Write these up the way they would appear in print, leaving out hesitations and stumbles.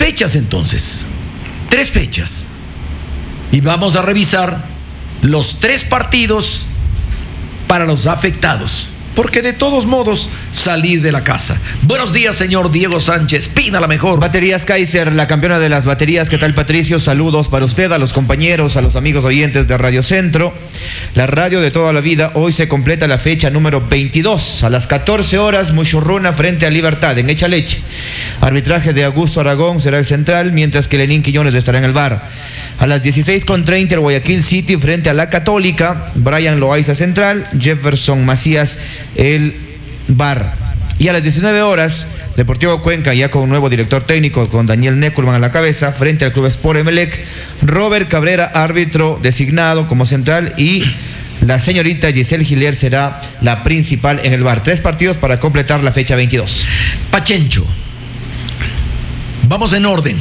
fechas entonces. 3 fechas. Y vamos a revisar los 3 partidos para los afectados. Porque de todos modos, salir de la casa. Buenos días, señor Diego Sánchez. Pida la mejor. Baterías Kaiser, la campeona de las baterías. ¿Qué tal, Patricio? Saludos para usted, a los compañeros, a los amigos oyentes de Radio Centro. La radio de toda la vida. Hoy se completa la fecha número 22. A las 14 horas, Muchurruna frente a Libertad en Echaleche. Arbitraje de Augusto Aragón será el central, mientras que Lenín Quiñones estará en el VAR. A las 16:30, el Guayaquil City frente a la Católica. Brian Loaiza central, Jefferson Macías el VAR. Y a las 19 horas, Deportivo Cuenca, ya con un nuevo director técnico, con Daniel Neckerman a la cabeza, frente al Club Sport Emelec. Robert Cabrera, árbitro designado como central, y la señorita Giselle Gilier será la principal en el VAR. 3 partidos para completar la fecha 22. Pachencho, vamos en orden.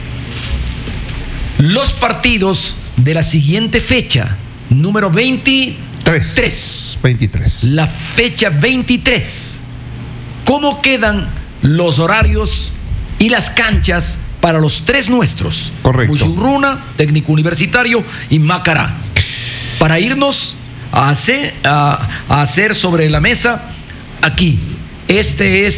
Los partidos de la siguiente fecha, número 23. La fecha 23. ¿Cómo quedan los horarios y las canchas para los 3 nuestros? Correcto. Muchurruna, Técnico Universitario y Macará. Para irnos a hacer sobre la mesa aquí. Este.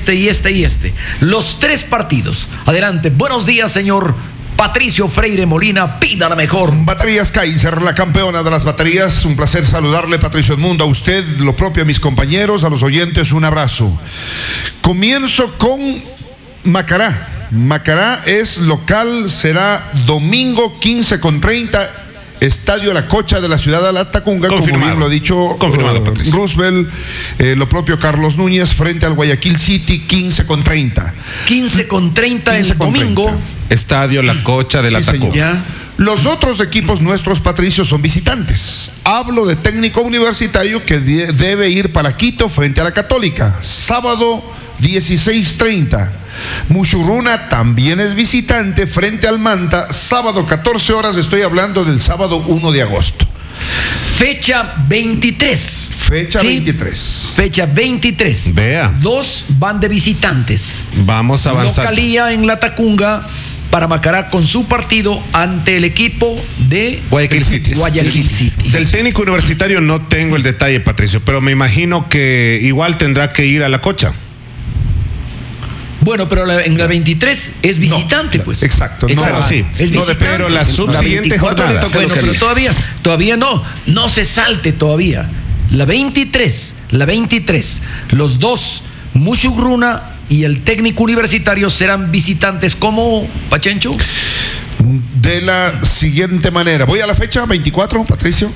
Los 3 partidos. Adelante. Buenos días, señor Patricio Freire Molina, pida la mejor. Baterías Kaiser, la campeona de las baterías. Un placer saludarle, Patricio Edmundo, a usted, lo propio a mis compañeros, a los oyentes, un abrazo. Comienzo con Macará. Macará es local, será domingo 15:30, Estadio La Cocha de la ciudad de La Tacunga, como bien lo ha dicho Roosevelt, lo propio Carlos Núñez, frente al Guayaquil City, 15:30. 15:30 el domingo. Estadio La Cocha de La Tacunga. Los otros equipos nuestros, Patricio, son visitantes. Hablo de Técnico Universitario, que debe ir para Quito frente a la Católica, sábado 16:30. Muchurruna también es visitante frente al Manta, sábado 14 horas, estoy hablando del sábado 1 de agosto. Fecha 23. Fecha 23. Fecha 23. Vea. 2 van de visitantes. Vamos a avanzar. Localía en La Tacunga para Macará con su partido ante el equipo de Guayaquil City. Del Técnico Universitario no tengo el detalle, Patricio, pero me imagino que igual tendrá que ir a La Cocha. Bueno, pero en la 23 es visitante, no, pues. Exacto. No, sí. Es visitante. Pero la subsiguiente jornada. Bueno, pero todavía no se salte todavía. La 23. Los 2, Muchurruna y el Técnico Universitario, serán visitantes. ¿Cómo, Pachencho? De la siguiente manera. ¿Voy a la fecha 24, Patricio?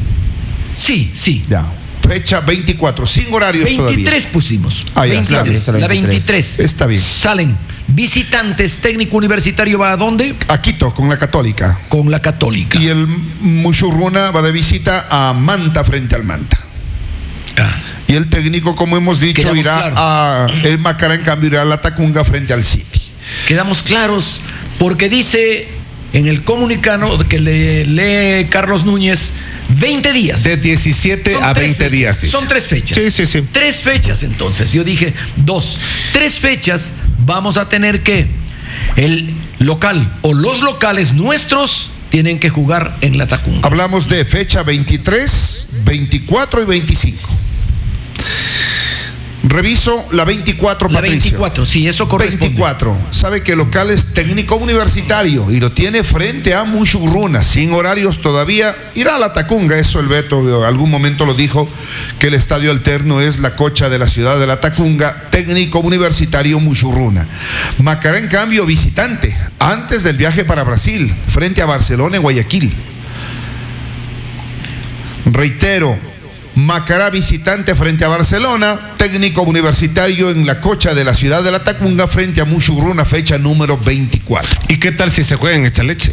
Sí. Ya. Fecha 24, sin horarios 23 todavía. Pusimos. Ah, ya, 23, claro. La 23. Está bien. Salen visitantes. Técnico Universitario va a ¿dónde? A Quito, con la Católica. Con la Católica. Y el Muchurruna va de visita a Manta, frente al Manta. Y el técnico, como hemos dicho, Quedamos irá claros. a el Macará, en cambio irá a La Tacunga frente al City. Quedamos claros, porque dice en el comunicado que le lee Carlos Núñez, 20 días. De 17 a 20 días. Son 3 fechas. Sí. 3 fechas entonces. Yo dije 2. 3 fechas vamos a tener que el local o los locales nuestros tienen que jugar en La Tacunga. Hablamos de fecha 23, 24 y 25. Reviso la 24, La Patricio. 24, sí, eso corresponde. 24. Sabe que el local es Técnico Universitario y lo tiene frente a Muchurruna, sin horarios todavía. Irá a La Tacunga, eso el Beto algún momento lo dijo, que el estadio alterno es La Cocha de la ciudad de La Tacunga, Técnico Universitario Muchurruna. Macará, en cambio, visitante, antes del viaje para Brasil, frente a Barcelona y Guayaquil. Reitero, Macará visitante frente a Barcelona, Técnico Universitario en La Cocha de la ciudad de La Tacunga frente a Muchurruna, fecha número 24. ¿Y qué tal si se juega en Echaleche?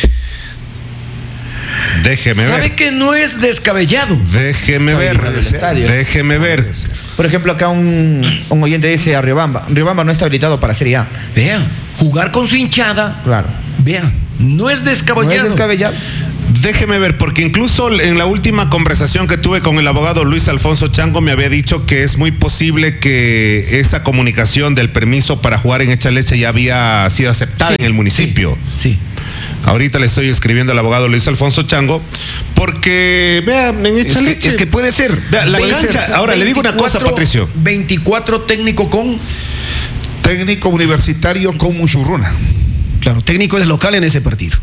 Déjeme ver. ¿Sabe que no es descabellado? Déjeme ver. Por ejemplo, acá un oyente dice a Riobamba. Riobamba no está habilitado para Serie A. Vea, jugar con su hinchada. Claro. Vea, no es descabellado. No es descabellado. Déjeme ver, porque incluso en la última conversación que tuve con el abogado Luis Alfonso Chango me había dicho que es muy posible que esa comunicación del permiso para jugar en Echaleche ya había sido aceptada en el municipio. Sí. Ahorita le estoy escribiendo al abogado Luis Alfonso Chango, porque, vean, en Echaleche. Es que puede ser. Vea, la Puede cancha. ser. Ahora, le digo una cosa, Patricio. 24 técnico con... Técnico universitario con Muchurruna. Claro, técnico es local en ese partido.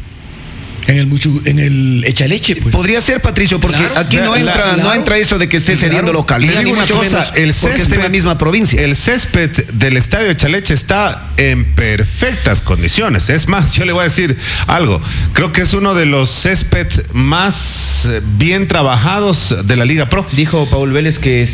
En el Echaleche, pues. Podría ser, Patricio, porque Claro. aquí no entra eso de que esté cediendo localidad, Le ni digo una mucho cosa, menos el porque esté en la misma provincia. El césped del estadio de Echaleche está en perfectas condiciones. Es más, yo le voy a decir algo. Creo que es uno de los césped más bien trabajados de la Liga Pro. Dijo Paul Vélez que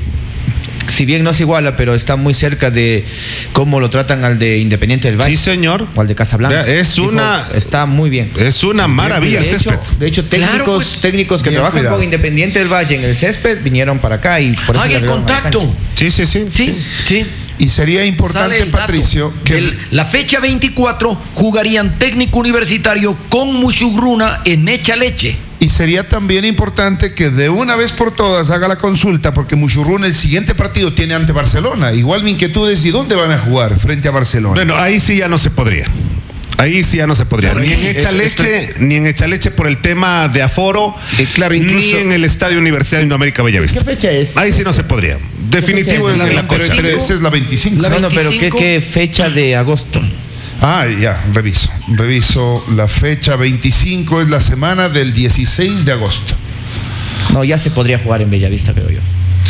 si bien no se iguala, pero está muy cerca de cómo lo tratan al de Independiente del Valle. Sí, señor. O al de Casablanca. Vea, está muy bien. Es una maravilla el césped. De hecho, técnicos que bien trabajan cuidado. con Independiente del Valle en el césped vinieron para acá y por eso Haga le el arreglaron la contacto. cancha. Sí, sí, sí. Sí. Y sería Sale importante, el dato. Patricio, que La fecha 24 jugarían técnico universitario con Muchurruna en Echaleche. y sería también importante que de una vez por todas haga la consulta, porque Muchurruna el siguiente partido tiene ante Barcelona. Igual mi inquietud es, ¿y dónde van a jugar frente a Barcelona? Bueno, ahí sí ya no se podría. Ahí sí ya no se podría. Claro, Ni en Echaleche por el tema de aforo, claro, ni incluso- en el Estadio Universidad de Indoamérica Bellavista. ¿Qué fecha es? Ahí sí no se podría. Definitivo fecha es? en la Pero cosa. esa es la 25. La No, pero 25. ¿qué fecha de agosto? Ah, ya, reviso. La fecha 25 es la semana del 16 de agosto. No, ya se podría jugar en Bellavista, creo yo.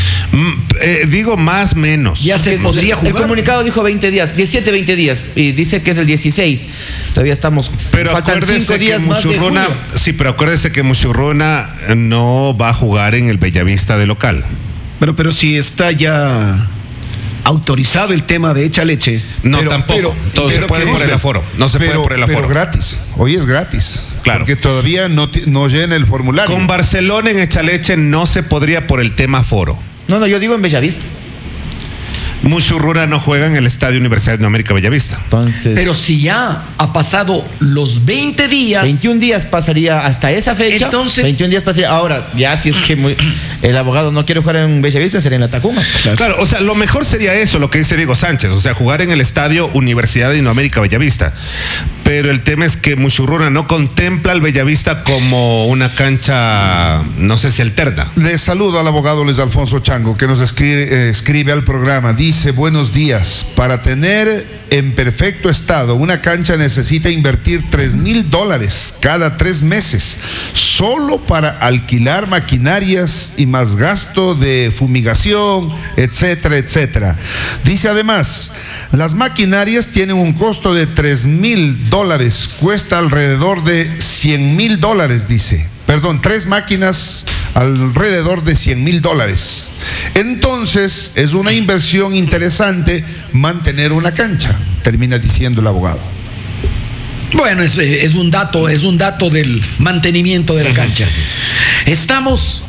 Digo más menos. Ya se podría El jugar. comunicado dijo 20 días, 17, 20 días, y dice que es el 16. Todavía estamos. Pero faltan acuérdese 5 que días más de Muchurruna, julio. sí, pero acuérdese que Muchurruna no va a jugar en el Bellavista de local. Pero si está ya autorizado el tema de Echaleche. No, tampoco. Todo se puede por el aforo. No se puede por el aforo. Pero gratis. Hoy es gratis. Claro. Porque todavía no llena el formulario. Con Barcelona en Echaleche no se podría por el tema aforo. No, yo digo en Bellavista. Muchurruna no juega en el Estadio Universidad de América Bellavista. Entonces, Pero si ya ha pasado los 20 días. 21 días pasaría hasta esa fecha. Entonces- 21 días pasaría. Ahora, ya si es que el abogado no quiere jugar en Bellavista, sería en la Tacuma. Claro, o sea, lo mejor sería eso, lo que dice Diego Sánchez, o sea, jugar en el Estadio Universidad de Indoamérica Bellavista. Pero el tema es que Muchurruna no contempla al Bellavista como una cancha, no sé si alterna. Le saludo al abogado Luis Alfonso Chango, que nos escribe al programa. Dice, buenos días. Para tener en perfecto estado una cancha necesita invertir $3,000 cada 3 meses, solo para alquilar maquinarias y más gasto de fumigación, etcétera, etcétera. Dice además, las maquinarias tienen un costo de $3,000, cuesta alrededor de $100,000, dice. Perdón, 3 máquinas alrededor de $100,000. Entonces, es una inversión interesante mantener una cancha, termina diciendo el abogado. Bueno, es un dato del mantenimiento de la cancha. Estamos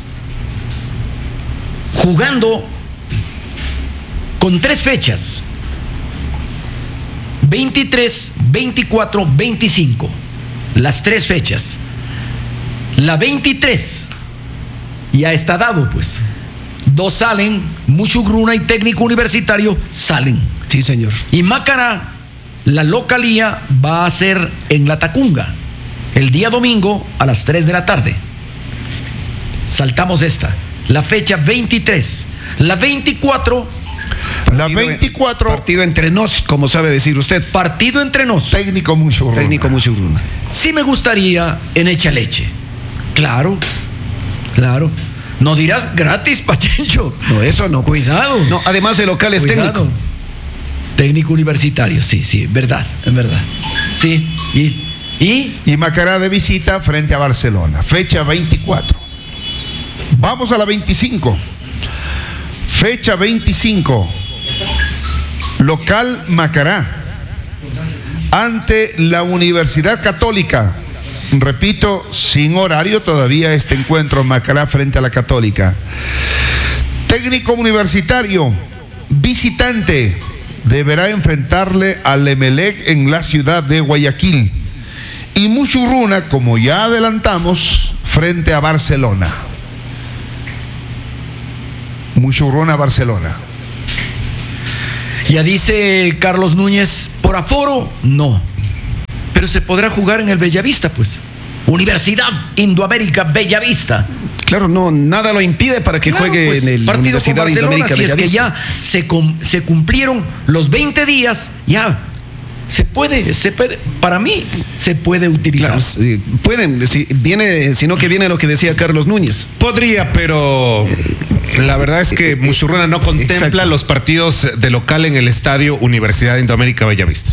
jugando con 3 fechas: 23, 24, 25. Las 3 fechas. La 23 ya está dado, pues. 2 salen, Muchurruna y Técnico Universitario salen. Sí, señor. Y Macará, la localía va a ser en La Tacunga, el día domingo a las 3 de la tarde. Saltamos esta, la fecha 23. La 24, La 24, Partido entre nos, como sabe decir usted. partido entre nos. técnico Muchurruna. Técnico Muchurruna. Sí me gustaría en Echaleche. Claro. No dirás gratis, Pachencho. No, eso no. Cuidado. No, además de local es Cuidado. técnico. Técnico universitario, sí, es verdad. Sí, Y Macará de visita frente a Barcelona, fecha 24. Vamos a la 25. Fecha 25. Local Macará ante la Universidad Católica. Repito, sin horario todavía este encuentro Macará frente a la Católica. Técnico universitario visitante deberá enfrentarle al Emelec en la ciudad de Guayaquil. Y Muchurruna, como ya adelantamos, frente a Barcelona. Muchurruna, Barcelona. Ya dice Carlos Núñez, por aforo, no. Pero se podrá jugar en el Bellavista, pues. Universidad Indoamérica Bellavista. Claro, no, nada lo impide para que Claro, juegue pues, en el partido Universidad con Barcelona, Indoamérica si es que Bellavista. ya se cumplieron los 20 días, ya se puede, para mí se puede utilizar. Claro, pueden, sino que viene lo que decía Carlos Núñez. Podría, pero la verdad es que Muchurruna no contempla Exacto. los partidos de local en el estadio Universidad Indoamérica Bellavista.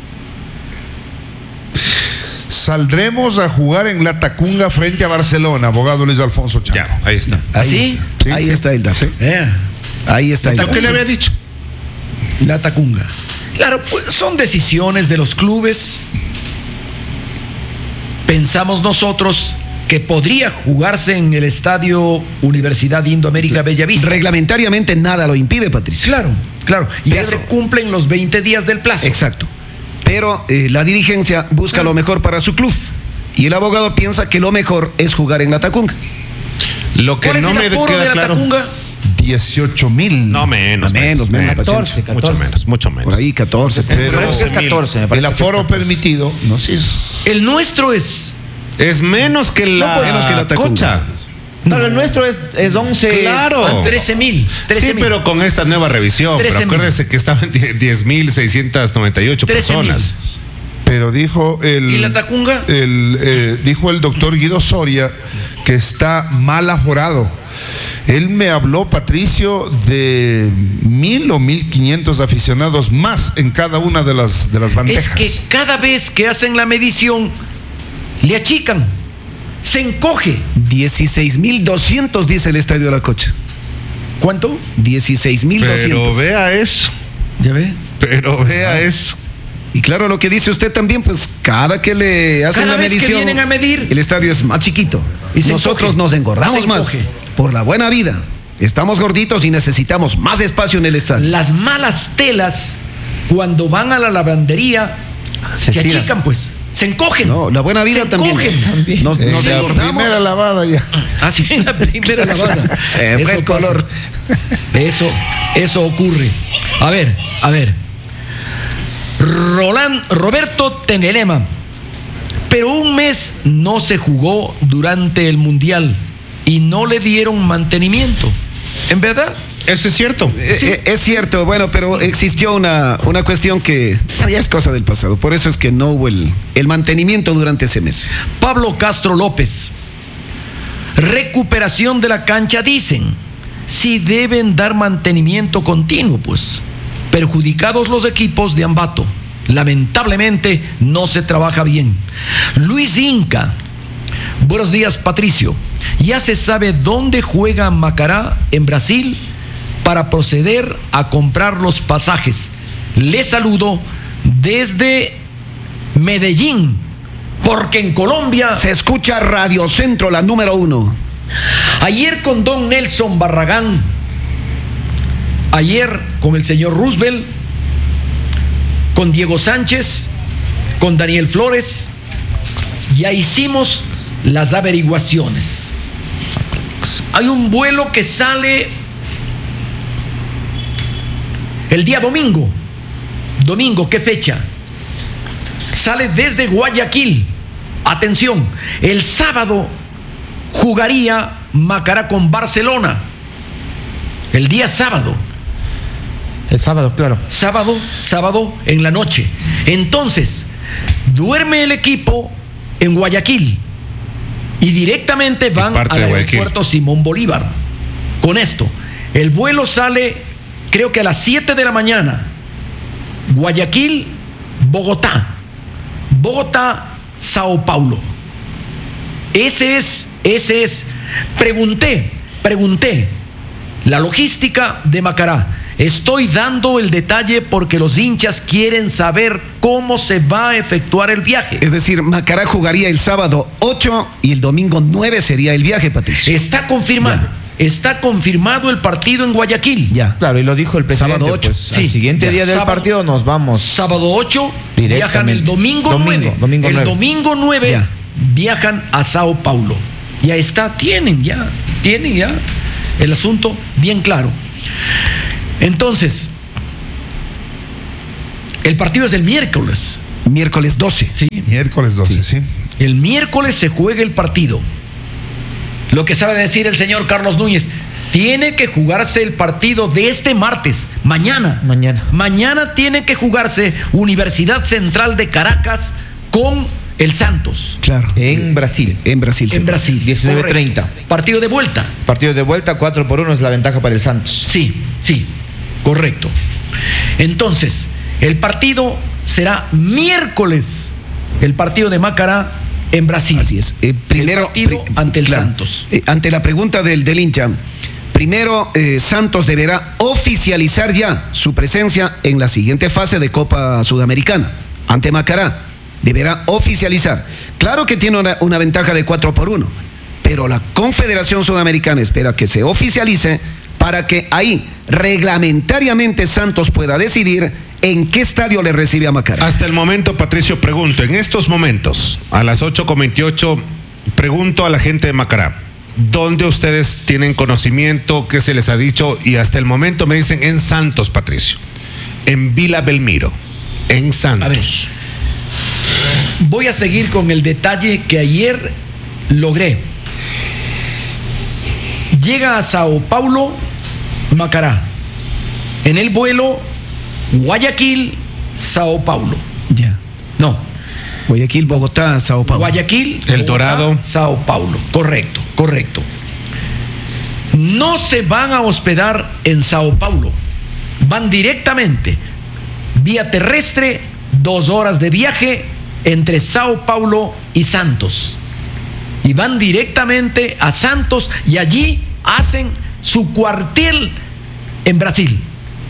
Saldremos a jugar en La Tacunga frente a Barcelona, abogado Luis Alfonso Chango. Ya, ahí está. ¿Así? Sí, Ahí sí. está el dato. Ahí está el Lo dato. que le había dicho. La Tacunga. Claro, pues son decisiones de los clubes. Pensamos nosotros que podría jugarse en el estadio Universidad Indoamérica Bellavista. Reglamentariamente nada lo impide, Patricio. Claro, claro. Y ya Pero- se cumplen los 20 días del plazo. Exacto. Pero la dirigencia busca lo mejor para su club. Y el abogado piensa que lo mejor es jugar en la Tacunga. Lo que ¿Cuál es no el me aforo queda de la claro. Tacunga? 18,000. No, menos. Menos, 14, 14. Mucho menos. Por ahí 14. Pero Me parece que es 14. me el parece que es aforo 14. permitido, no sé, es El nuestro es... Es menos que la, No, menos que la Tacunga. Concha. No, el nuestro es 11. Claro. 13,000. Sí, pero con esta nueva revisión. Pero 13,000. acuérdense que estaban 10,698 13,000. personas. pero dijo ¿Y la Tacunga? dijo el doctor Guido Soria que está mal aforado. Él me habló, Patricio, de 1,000 o 1,500 aficionados más en cada una de las Es bandejas. que cada vez que hacen la medición, le achican. Se encoge. 16,200 dice el Estadio de la Cocha. ¿Cuánto? 16,200. Pero vea eso. ¿Ya ve? Pero vea eso. Y claro, lo que dice usted también, pues cada que le hacen Cada la vez que medición, vienen a medir. el estadio es más chiquito. Y se nosotros encoge. nos engordamos Se más encoge. por la buena vida. Estamos gorditos y necesitamos más espacio en el estadio. Las malas telas, cuando van a la lavandería, se estiran. achican, pues. Se encogen. No, la buena vida Se también. encogen. Nos La engordamos. primera lavada ya. Así en la primera lavada. Se fue el pasa. color. Eso ocurre. A ver. Roberto Tenelema. Pero un mes no se jugó durante el Mundial y no le dieron mantenimiento. ¿En verdad? Eso es cierto. Es cierto, bueno, pero existió una cuestión que ya es cosa del pasado. Por eso es que no hubo el mantenimiento durante ese mes. Pablo Castro López. Recuperación de la cancha, dicen. Si deben dar mantenimiento continuo, pues. Perjudicados los equipos de Ambato. Lamentablemente no se trabaja bien. Luis Inca. Buenos días, Patricio. Ya se sabe dónde juega Macará en Brasil para proceder a comprar los pasajes. Les saludo desde Medellín, porque en Colombia... Se escucha Radio Centro, la número 1. Ayer con don Nelson Barragán, ayer con el señor Roosevelt, con Diego Sánchez, con Daniel Flores, ya hicimos las averiguaciones. Hay un vuelo que sale el día domingo. Domingo, ¿qué fecha? Sale desde Guayaquil. Atención, el sábado jugaría Macará con Barcelona. El día sábado. El sábado, claro. Sábado en la noche. Entonces, duerme el equipo en Guayaquil y directamente van parte al de Guayaquil. aeropuerto Simón Bolívar. Con esto, el vuelo sale, creo que a las 7 de la mañana. Guayaquil, Bogotá. Bogotá, Sao Paulo. Ese es. Pregunté la logística de Macará. Estoy dando el detalle porque los hinchas quieren saber cómo se va a efectuar el viaje. Es decir, Macará jugaría el sábado 8 y el domingo 9 sería el viaje, Patricio. Está confirmado. está confirmado el partido en Guayaquil. Ya. Claro, y lo dijo el presidente. Sábado 8. Pues, Sí. al siguiente día del Sábado. partido nos vamos. Sábado 8, viajan el Directamente. domingo 9. Domingo el 9. domingo 9 Ya. viajan a Sao Paulo. Ya está, tienen ya el asunto bien claro. Entonces, el partido es el miércoles. Miércoles 12. ¿Sí? Miércoles 12, sí. El miércoles se juega el partido. Lo que sabe decir el señor Carlos Núñez, tiene que jugarse el partido de este martes, mañana. Mañana tiene que jugarse Universidad Central de Caracas con el Santos. Claro. En Brasil. En Brasil. En Brasil. 19:30. Correcto. Partido de vuelta. Partido de vuelta, 4-1 es la ventaja para el Santos. Sí, correcto. Entonces, el partido será miércoles, el partido de Macará en Brasil. Así es. Primero, el partido ante el claro, Santos. Ante la pregunta del hincha, primero Santos deberá oficializar ya su presencia en la siguiente fase de Copa Sudamericana, ante Macará. Deberá oficializar. Claro que tiene una ventaja de 4-1, pero la Confederación Sudamericana espera que se oficialice para que ahí reglamentariamente Santos pueda decidir en qué estadio le recibe a Macará. Hasta el momento, Patricio, pregunto, en estos momentos, a las 8:28, pregunto a la gente de Macará, ¿dónde ustedes tienen conocimiento? ¿Qué se les ha dicho? Y hasta el momento me dicen en Santos, Patricio, en Vila Belmiro, en Santos. Voy a seguir con el detalle que ayer logré. Llega a Sao Paulo Macará. En el vuelo Guayaquil, Sao Paulo. Ya. No, Guayaquil, Bogotá, Sao Paulo. Guayaquil, El Bogotá, Dorado. Sao Paulo. Correcto. No se van a hospedar en Sao Paulo. Van directamente, vía terrestre, 2 horas de viaje entre Sao Paulo y Santos. Y van directamente a Santos y allí hacen su cuartel en Brasil.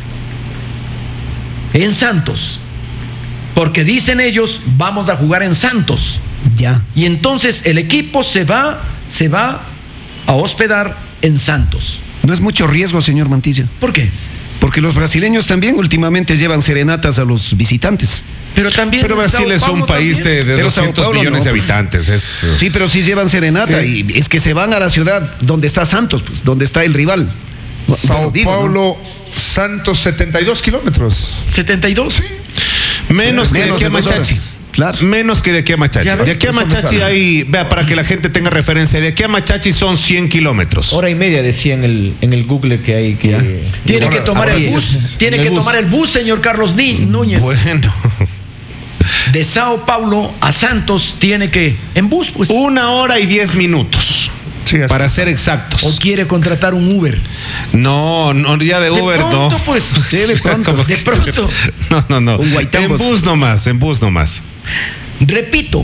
En Santos. Porque dicen ellos, vamos a jugar en Santos. Ya. Y entonces el equipo se va a hospedar en Santos. No es mucho riesgo, señor Mantilla, ¿Por qué? porque los brasileños también últimamente llevan serenatas a los visitantes. Pero también Pero Brasil Sao es un Paulo país también. de Pero Sao 200 Paulo millones no, de pues. habitantes. Sí, pero sí llevan serenata y es que se van a la ciudad donde está Santos, pues, donde está el rival. Sao Bueno, digo, ¿no? Paulo, Santos, 72 kilómetros. 72. Menos que de Menos aquí a de 2 Machachi. horas. Claro. Menos que de aquí a Machachi. Ya ves, De aquí a pues, Machachi somos hay, vea, para que la gente tenga referencia, de aquí a Machachi son 100 kilómetros. Hora y media decía en el Google que hay que... Tiene Ahora, que tomar ahora el bus. ellos, Tiene en el que bus. tomar el bus, señor Carlos Núñez. Bueno, De Sao Paulo a Santos tiene que en bus, pues. 1 hora y 10 minutos. Sí, así. Para ser O exactos. quiere contratar un Uber. No, ya de Uber pronto, no. pues. Sí, de pronto. ¿Cómo De que- pronto. No. Un En Guaitambos. bus nomás. Repito.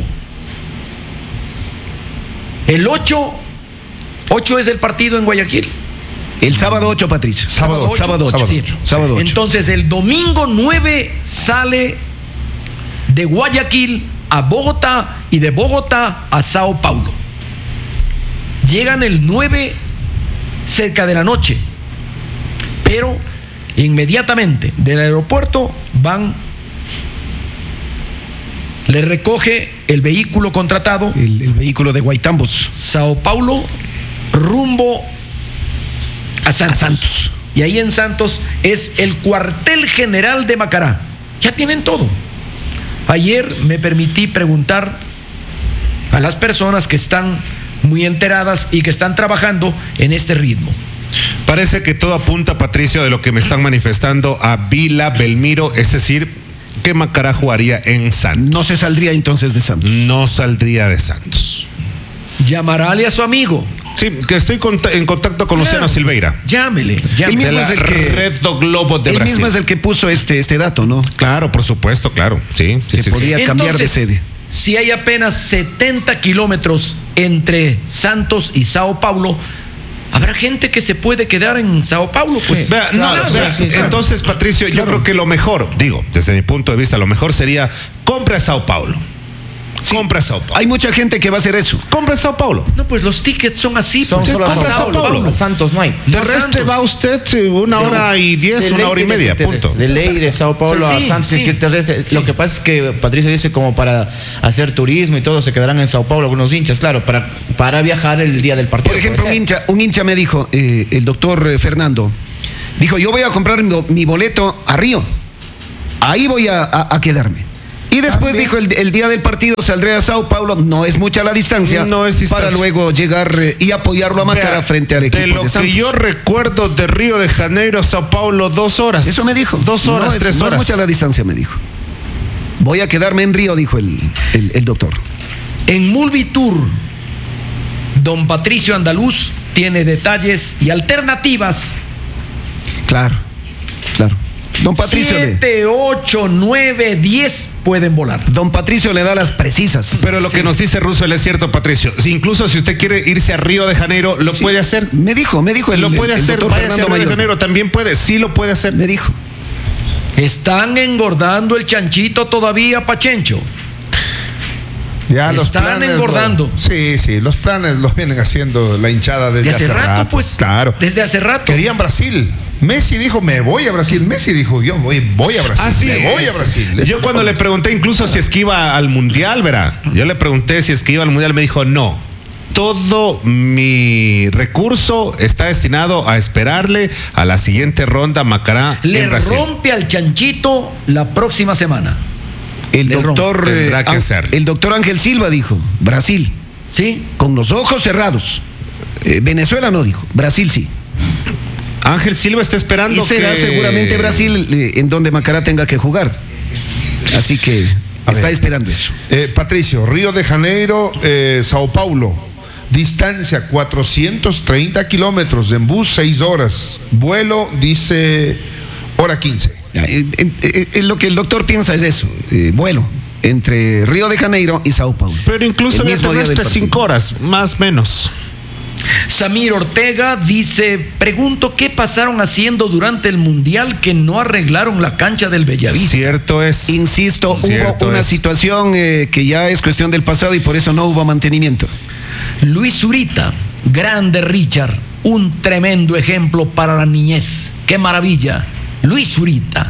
El 8 es el partido en Guayaquil. El sábado 8, Patricio. Sábado 8. Sábado 8. Sábado Sí. 8. Sábado 8. Entonces el domingo 9 sale de Guayaquil a Bogotá y de Bogotá a Sao Paulo. Llegan el 9 cerca de la noche, pero inmediatamente del aeropuerto le recoge el vehículo contratado, El vehículo de Guaitambos. Sao Paulo rumbo a Santos. Y ahí en Santos es el cuartel general de Macará. Ya tienen todo. Ayer me permití preguntar a las personas que están muy enteradas y que están trabajando en este ritmo. Parece que todo apunta, Patricio, de lo que me están manifestando a Vila Belmiro, es decir, que Macará jugaría en Santos. No se saldría entonces de Santos. No saldría de Santos. Llamarale a su amigo. Sí, que estoy en contacto con Luciano Claro, Silveira, Llámele. El mismo de la es el que- Red do Globo de Él Brasil. mismo es el que puso este dato, ¿no? Claro, por supuesto, claro. Sí. Que podría cambiar de sede. Si hay apenas 70 kilómetros entre Santos y Sao Paulo, habrá gente que se puede quedar en Sao Paulo. Pues. Vea, no, Claro, vea, sí, sí. entonces, Patricio, yo creo que lo mejor, digo, desde mi punto de vista, lo mejor sería compre a Sao Paulo. Sí. compra Sao Paulo. Hay mucha gente que va a hacer eso. Compra Sao Paulo. No, pues los tickets son así. Son pues. solo pasa a Sao Paulo? A Santos no hay. De Los resto Santos. va usted 1 hora y 10, De 1 ley hora y tiene media, que punto. De ley de Sao Paulo Sí, a Santos sí. que terrestre. Sí. Lo que pasa es que Patricio dice como para hacer turismo y todo se quedarán en Sao Paulo algunos hinchas, claro, para viajar el día del partido. Por ejemplo, puede ser. un hincha me dijo, el doctor Fernando, dijo, yo voy a comprar mi boleto a Río. Ahí voy a quedarme. Y después También. dijo, el día del partido saldré a Sao Paulo, no es mucha la distancia, No es distancia. para luego llegar y apoyarlo a Macara Vea, frente al equipo de lo que Santos. yo recuerdo de Río de Janeiro a Sao Paulo, 2 horas. Eso me dijo. 2 horas, no 3 No es horas. mucha la distancia, me dijo. Voy a quedarme en Río, dijo el doctor. En Mulvitur, don Patricio Andaluz tiene detalles y alternativas. Claro. Don Patricio, 7, 8, 9, 10 pueden volar. don Patricio le da las precisas. Pero lo que nos dice Russell es cierto, Patricio. Incluso si usted quiere irse a Río de Janeiro, lo Sí. puede hacer. Me dijo Lo puede el hacer. doctor Váyase a Fernando Río de Mayor. Janeiro, también puede. Sí lo puede hacer. Me dijo. Están engordando el chanchito todavía, Pachencho. Ya los Están planes engordando. Sí, los planes los vienen haciendo la hinchada desde Desde hace rato, pues. Claro. Desde hace rato. Querían Brasil. Messi dijo, me voy a Brasil. Messi dijo, yo voy a Brasil. Ah, sí. Me voy a Brasil. Yo cuando le pregunté incluso si es que iba al Mundial, verá. Yo le pregunté si es que iba al Mundial, me dijo no. Todo mi recurso está destinado a esperarle a la siguiente ronda Macará Le en Brasil. rompe al chanchito la próxima semana. El Le doctor, rompe. Tendrá que hacerlo. el doctor Ángel Silva dijo, Brasil, ¿Sí? con los ojos cerrados. Venezuela no dijo, Brasil sí. Ángel Silva está esperando Y será que... seguramente Brasil en donde Macará tenga que jugar. Así que está esperando eso. Patricio, Río de Janeiro, Sao Paulo. Distancia 430 kilómetros. En bus 6 horas. Vuelo dice hora 15. Lo que el doctor piensa es eso, vuelo entre Río de Janeiro y Sao Paulo. Pero incluso El vía mismo día del terrestre 5 horas, más o menos. Samir Ortega dice, pregunto qué pasaron haciendo durante el Mundial que no arreglaron la cancha del Bellavista. Cierto es. Insisto, Cierto hubo una es. situación que ya es cuestión del pasado y por eso no hubo mantenimiento. Luis Zurita, grande Richard, un tremendo ejemplo para la niñez. ¡Qué maravilla! Luis Zurita.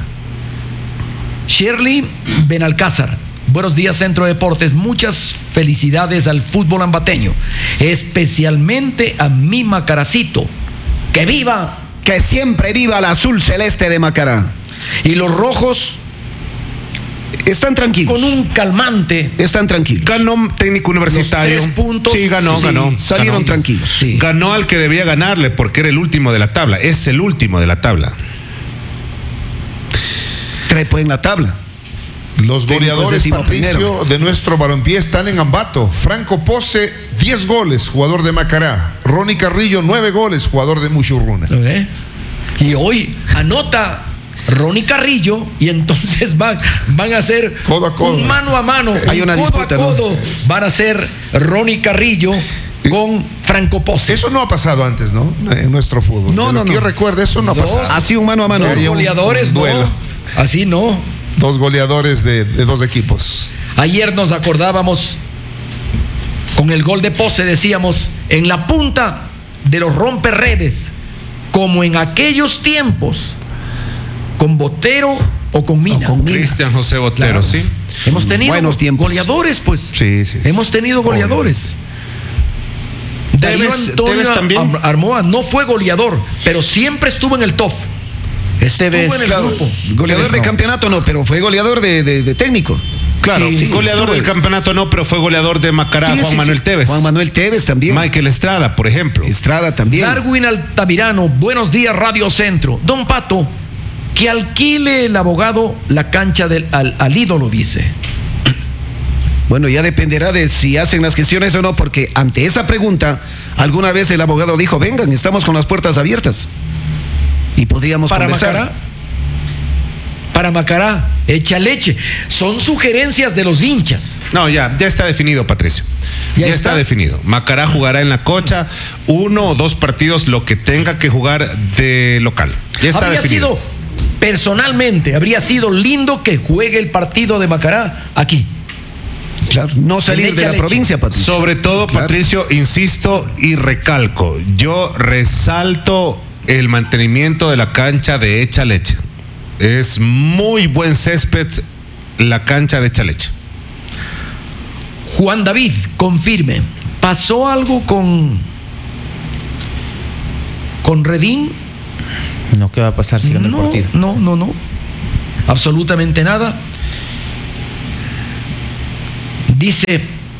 Shirley Benalcázar, buenos días Centro Deportes, muchas felicidades al fútbol ambateño, especialmente a mi Macaracito. ¡Que viva! Que siempre viva el azul celeste de Macará. Y los rojos Están tranquilos. con un calmante. Están tranquilos. Ganó técnico universitario. Los 3 puntos. Sí, ganó. Salieron Ganó. tranquilos. Sí. Ganó al que debía ganarle porque era el último de la tabla. Es el último de la tabla. Trepo en la tabla. Los goleadores, Técnicos Patricio, decimoprimero. de nuestro balompié están en Ambato. Franco Pose, 10 goles, jugador de Macará. Ronnie Carrillo, 9 goles, jugador de Muchurruna. ¿Lo ve? Y hoy anota Ronnie Carrillo y entonces van a hacer Codo a codo. un mano a mano, Hay una codo disputa, a ¿no? codo. Van a ser Ronnie Carrillo con Franco Pose. Eso no ha pasado antes, ¿no? En nuestro fútbol. No, De lo no, que no. yo recuerdo, eso no ha Dos. pasado. Así un mano a mano. Dos Haría un goleadores, duelo. no. Así no. 2 goleadores de 2 equipos. Ayer nos acordábamos con el gol de Pose, decíamos, en la punta de los romperredes, como en aquellos tiempos, con Botero o con Mina. con Mina. Cristian José Botero, Claro. ¿sí? Hemos tenido Buenos tiempos. goleadores, pues. Sí, sí. Hemos tenido goleadores. Darío Tevez Antonio también. Armoa no fue goleador, pero siempre estuvo en el top. Estuvo en el grupo. Goleador de campeonato no, pero fue goleador de técnico. Claro, Sí, goleador estuvo. del campeonato no, pero fue goleador de Macará, Sí, Juan sí, Manuel sí. Tevez. Juan Manuel Tevez también. Michael Estrada, por ejemplo. Estrada también. Darwin Altamirano, buenos días Radio Centro. Don Pato, que alquile el abogado la cancha al ídolo, dice. Bueno, ya dependerá de si hacen las gestiones o no, porque ante esa pregunta, alguna vez el abogado dijo, vengan, estamos con las puertas abiertas. Y podríamos Para conversar. Macará. Para Macará, echa leche. Son sugerencias de los hinchas. No, ya está definido, Patricio. ¿Ya Ya está? está definido. Macará jugará en la Cocha 1 o 2 partidos, lo que tenga que jugar de local. Ya está Habría definido. sido, personalmente, habría sido lindo que juegue el partido de Macará aquí. Claro, no salir de la leche. provincia, Patricio. Sobre todo, Claro. Patricio, insisto y recalco, yo resalto el mantenimiento de la cancha de Hecha Leche. Es muy buen césped la cancha de Hecha Leche. Juan David, confirme. ¿Pasó algo con Redín? No, ¿qué va a pasar si gana el partido? No. Absolutamente nada. Dice,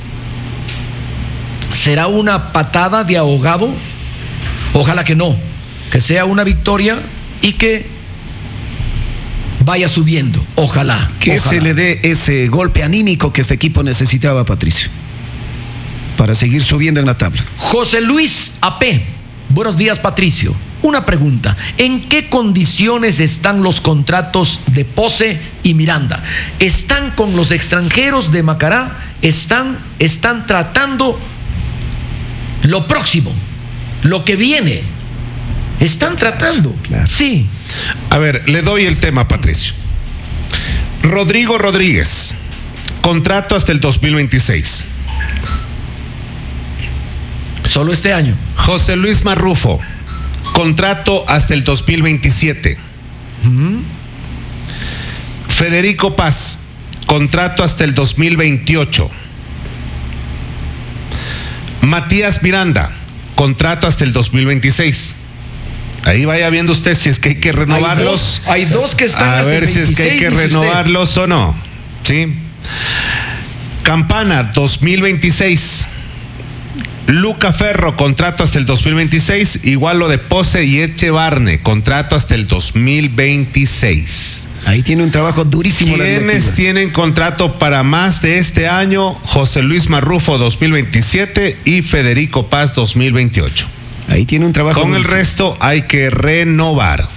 ¿será una patada de ahogado? Ojalá que no, que sea una victoria y que vaya subiendo. Ojalá. Que se le dé ese golpe anímico que este equipo necesitaba, Patricio, para seguir subiendo en la tabla. José Luis AP. Buenos días, Patricio. Una pregunta. ¿En qué condiciones están los contratos de Pose y Miranda? ¿Están con los extranjeros de Macará? ¿Están tratando lo próximo, lo que viene? ¿Están tratando? Claro. Sí. A ver, le doy el tema, Patricio. Rodrigo Rodríguez, contrato hasta el 2026. Solo este año. José Luis Marrufo, contrato hasta el 2027. Federico Paz, contrato hasta el 2028. Matías Miranda, contrato hasta el 2026. Ahí vaya viendo usted si es que hay que renovarlos. Hay dos que están A hasta ver el si es que hay 26, que dice usted. renovarlos o no. ¿Sí? Campana, 2026. Luca Ferro, contrato hasta el 2026. Igual lo de Pose y Echevarne, contrato hasta el 2026. Ahí tiene un trabajo durísimo. la ¿Quiénes directiva. tienen contrato para más de este año? José Luis Marrufo 2027 y Federico Paz 2028. Ahí tiene un trabajo. Con el durísimo. resto hay que renovar.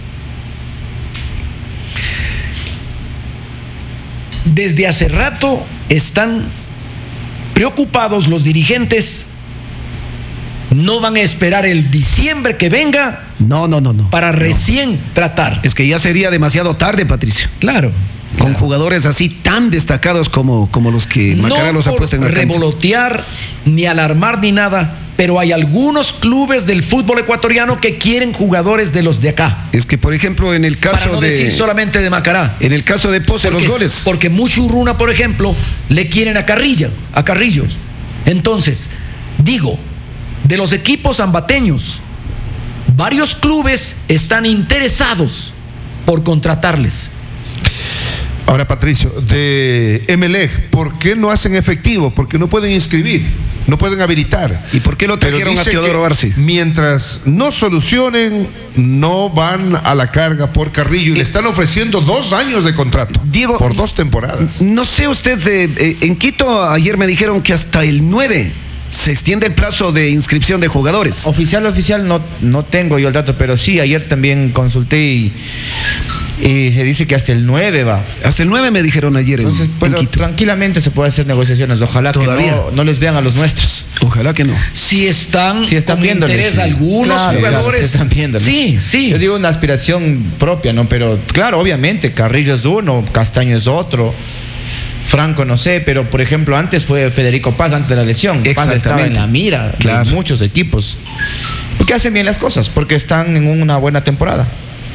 Desde hace rato están preocupados los dirigentes. No van a esperar el diciembre que venga No. para recién tratar. Es que ya sería demasiado tarde, Patricio. Claro. Con jugadores así tan destacados como los que Macará No los ha por puesto en la cancha. revolotear, ni alarmar, ni nada, pero hay algunos clubes del fútbol ecuatoriano que quieren jugadores de los de acá. Es que, por ejemplo, en el Para caso no decir solamente de Macará. en el caso de Pose, los goles. Porque Muchurruna, por ejemplo, le quieren a Carrillos. Entonces, digo, de los equipos ambateños, varios clubes están interesados por contratarles. Ahora, Patricio, de Emelec, ¿por qué no hacen efectivo? Porque no pueden inscribir, no pueden habilitar. ¿Y por qué lo Pero trajeron a dice Teodoro que Arce? mientras no solucionen, no van a la carga por Carrillo y le están ofreciendo 2 años de contrato. Diego, por 2 temporadas. No sé usted, en Quito ayer me dijeron que hasta el 9 se extiende el plazo de inscripción de jugadores. Oficial no tengo yo el dato, pero sí, ayer también consulté y se dice que hasta el 9 va. Hasta el 9 me dijeron ayer Entonces, en pero Quito. tranquilamente se puede hacer negociaciones. Ojalá Todavía. que no les vean a los nuestros. Ojalá que no. Si están Si con viéndoles, interés sí. algunos Claro, jugadores. se están viéndoles. Sí. Yo digo una aspiración propia, ¿no? Pero claro, obviamente, Carrillo es uno, Castaño es otro. Franco no sé, pero por ejemplo antes fue Federico Paz antes de la lesión. Paz estaba Exactamente. en la mira Claro. de muchos equipos. Porque hacen bien las cosas, porque están en una buena temporada.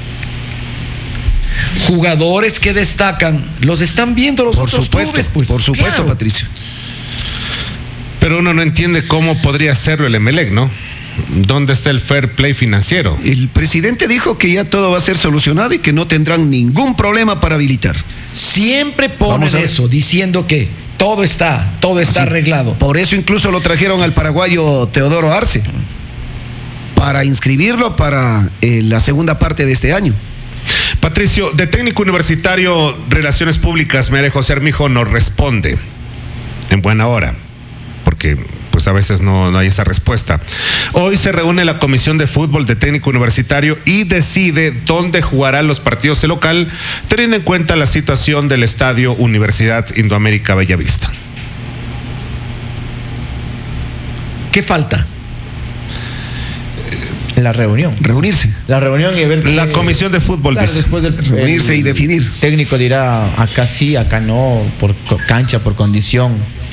Jugadores que destacan, los están viendo los Por otros supuesto, clubes, pues. por supuesto, Claro. Patricio. Pero uno no entiende cómo podría hacerlo el Emelec, ¿no? ¿Dónde está el fair play financiero? El presidente dijo que ya todo va a ser solucionado y que no tendrán ningún problema para habilitar. Siempre ponen Vamos a ver. eso, diciendo que todo está arreglado. Por eso incluso lo trajeron al paraguayo Teodoro Arce, para inscribirlo para la segunda parte de este año. Patricio, de técnico universitario, Relaciones Públicas, Mere José Armijo nos responde en buena hora, porque pues a veces no hay esa respuesta. Hoy se reúne la Comisión de Fútbol de Técnico Universitario y decide dónde jugarán los partidos de local, teniendo en cuenta la situación del Estadio Universidad Indoamérica Bellavista. ¿Qué falta? La reunión. Reunirse. La reunión y ver La comisión de fútbol, claro, dice. después del Reunirse y definir. técnico dirá acá sí, acá no, por cancha, por condición.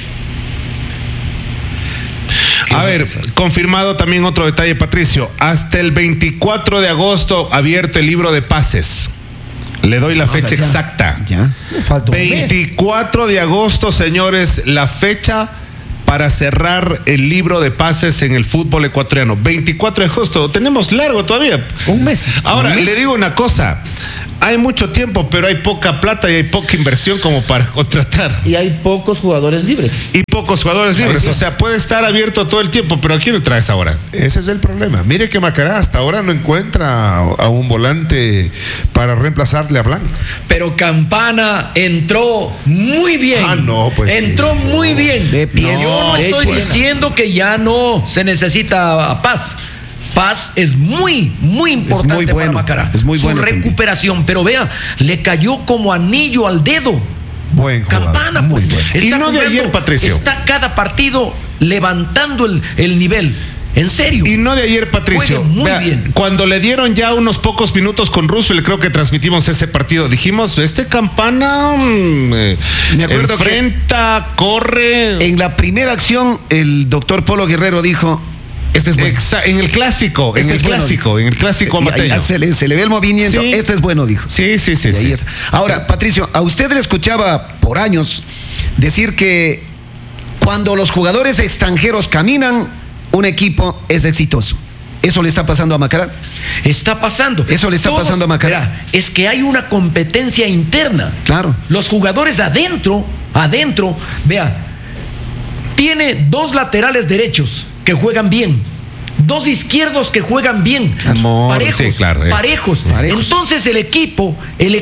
A ver, confirmado también otro detalle, Patricio. Hasta el 24 de agosto abierto el libro de pases. Le doy la fecha exacta. Ya. Falta un mes. 24 de agosto, señores, la fecha para cerrar el libro de pases en el fútbol ecuatoriano. 24 de agosto, tenemos largo todavía. Un mes. Ahora, Un mes. le digo una cosa. Hay mucho tiempo, pero hay poca plata y hay poca inversión como para contratar. Y hay pocos jugadores libres. Y pocos jugadores libres. Así O es. sea, puede estar abierto todo el tiempo, pero ¿a quién le traes ahora? Ese es el problema. Mire que Macará hasta ahora no encuentra a un volante para reemplazarle a Blanco. Pero Campana entró muy bien. Ah, no, pues entró sí. muy bien. De pies. Yo no De estoy hecho, diciendo que ya no se necesita Paz. Paz es muy importante muy bueno, para Macará. es muy Su bueno también. recuperación. Pero vea, le cayó como anillo al dedo. Buen jugador. Campana, muy pues. bueno. Y no de ayer, Patricio. Está cada partido levantando el nivel. En serio. Y no de ayer, Patricio. Juega muy Vea, bien. Cuando le dieron ya unos pocos minutos con Roosevelt, creo que transmitimos ese partido. Dijimos, Campana Me acuerdo que enfrenta, corre. En la primera acción, el doctor Polo Guerrero dijo: este es bueno. En el clásico, Este es bueno, en el clásico Y ahí amateño. se le ve el movimiento. Sí. Este es bueno, dijo. Sí. Y ahí es. Ahora, Patricio, a usted le escuchaba por años decir que cuando los jugadores extranjeros caminan, un equipo es exitoso. ¿Eso le está pasando a Macará? Está pasando. Eso le está pasando a Macará. Verá, es que hay una competencia interna. Claro. Los jugadores adentro, vea, tiene dos laterales derechos que juegan bien, dos izquierdos que juegan bien, parejos, sí, claro, parejos. Entonces el equipo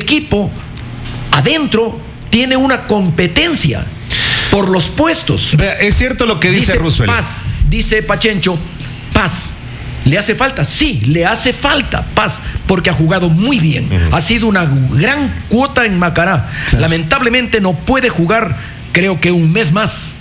adentro tiene una competencia por los puestos. Vea, es cierto lo que dice Roosevelt. Paz, dice Pachencho, Paz. ¿Le hace falta? Sí, le hace falta Paz, porque ha jugado muy bien. Ha sido una gran cuota en Macará. Claro. Lamentablemente no puede jugar, creo que un mes más.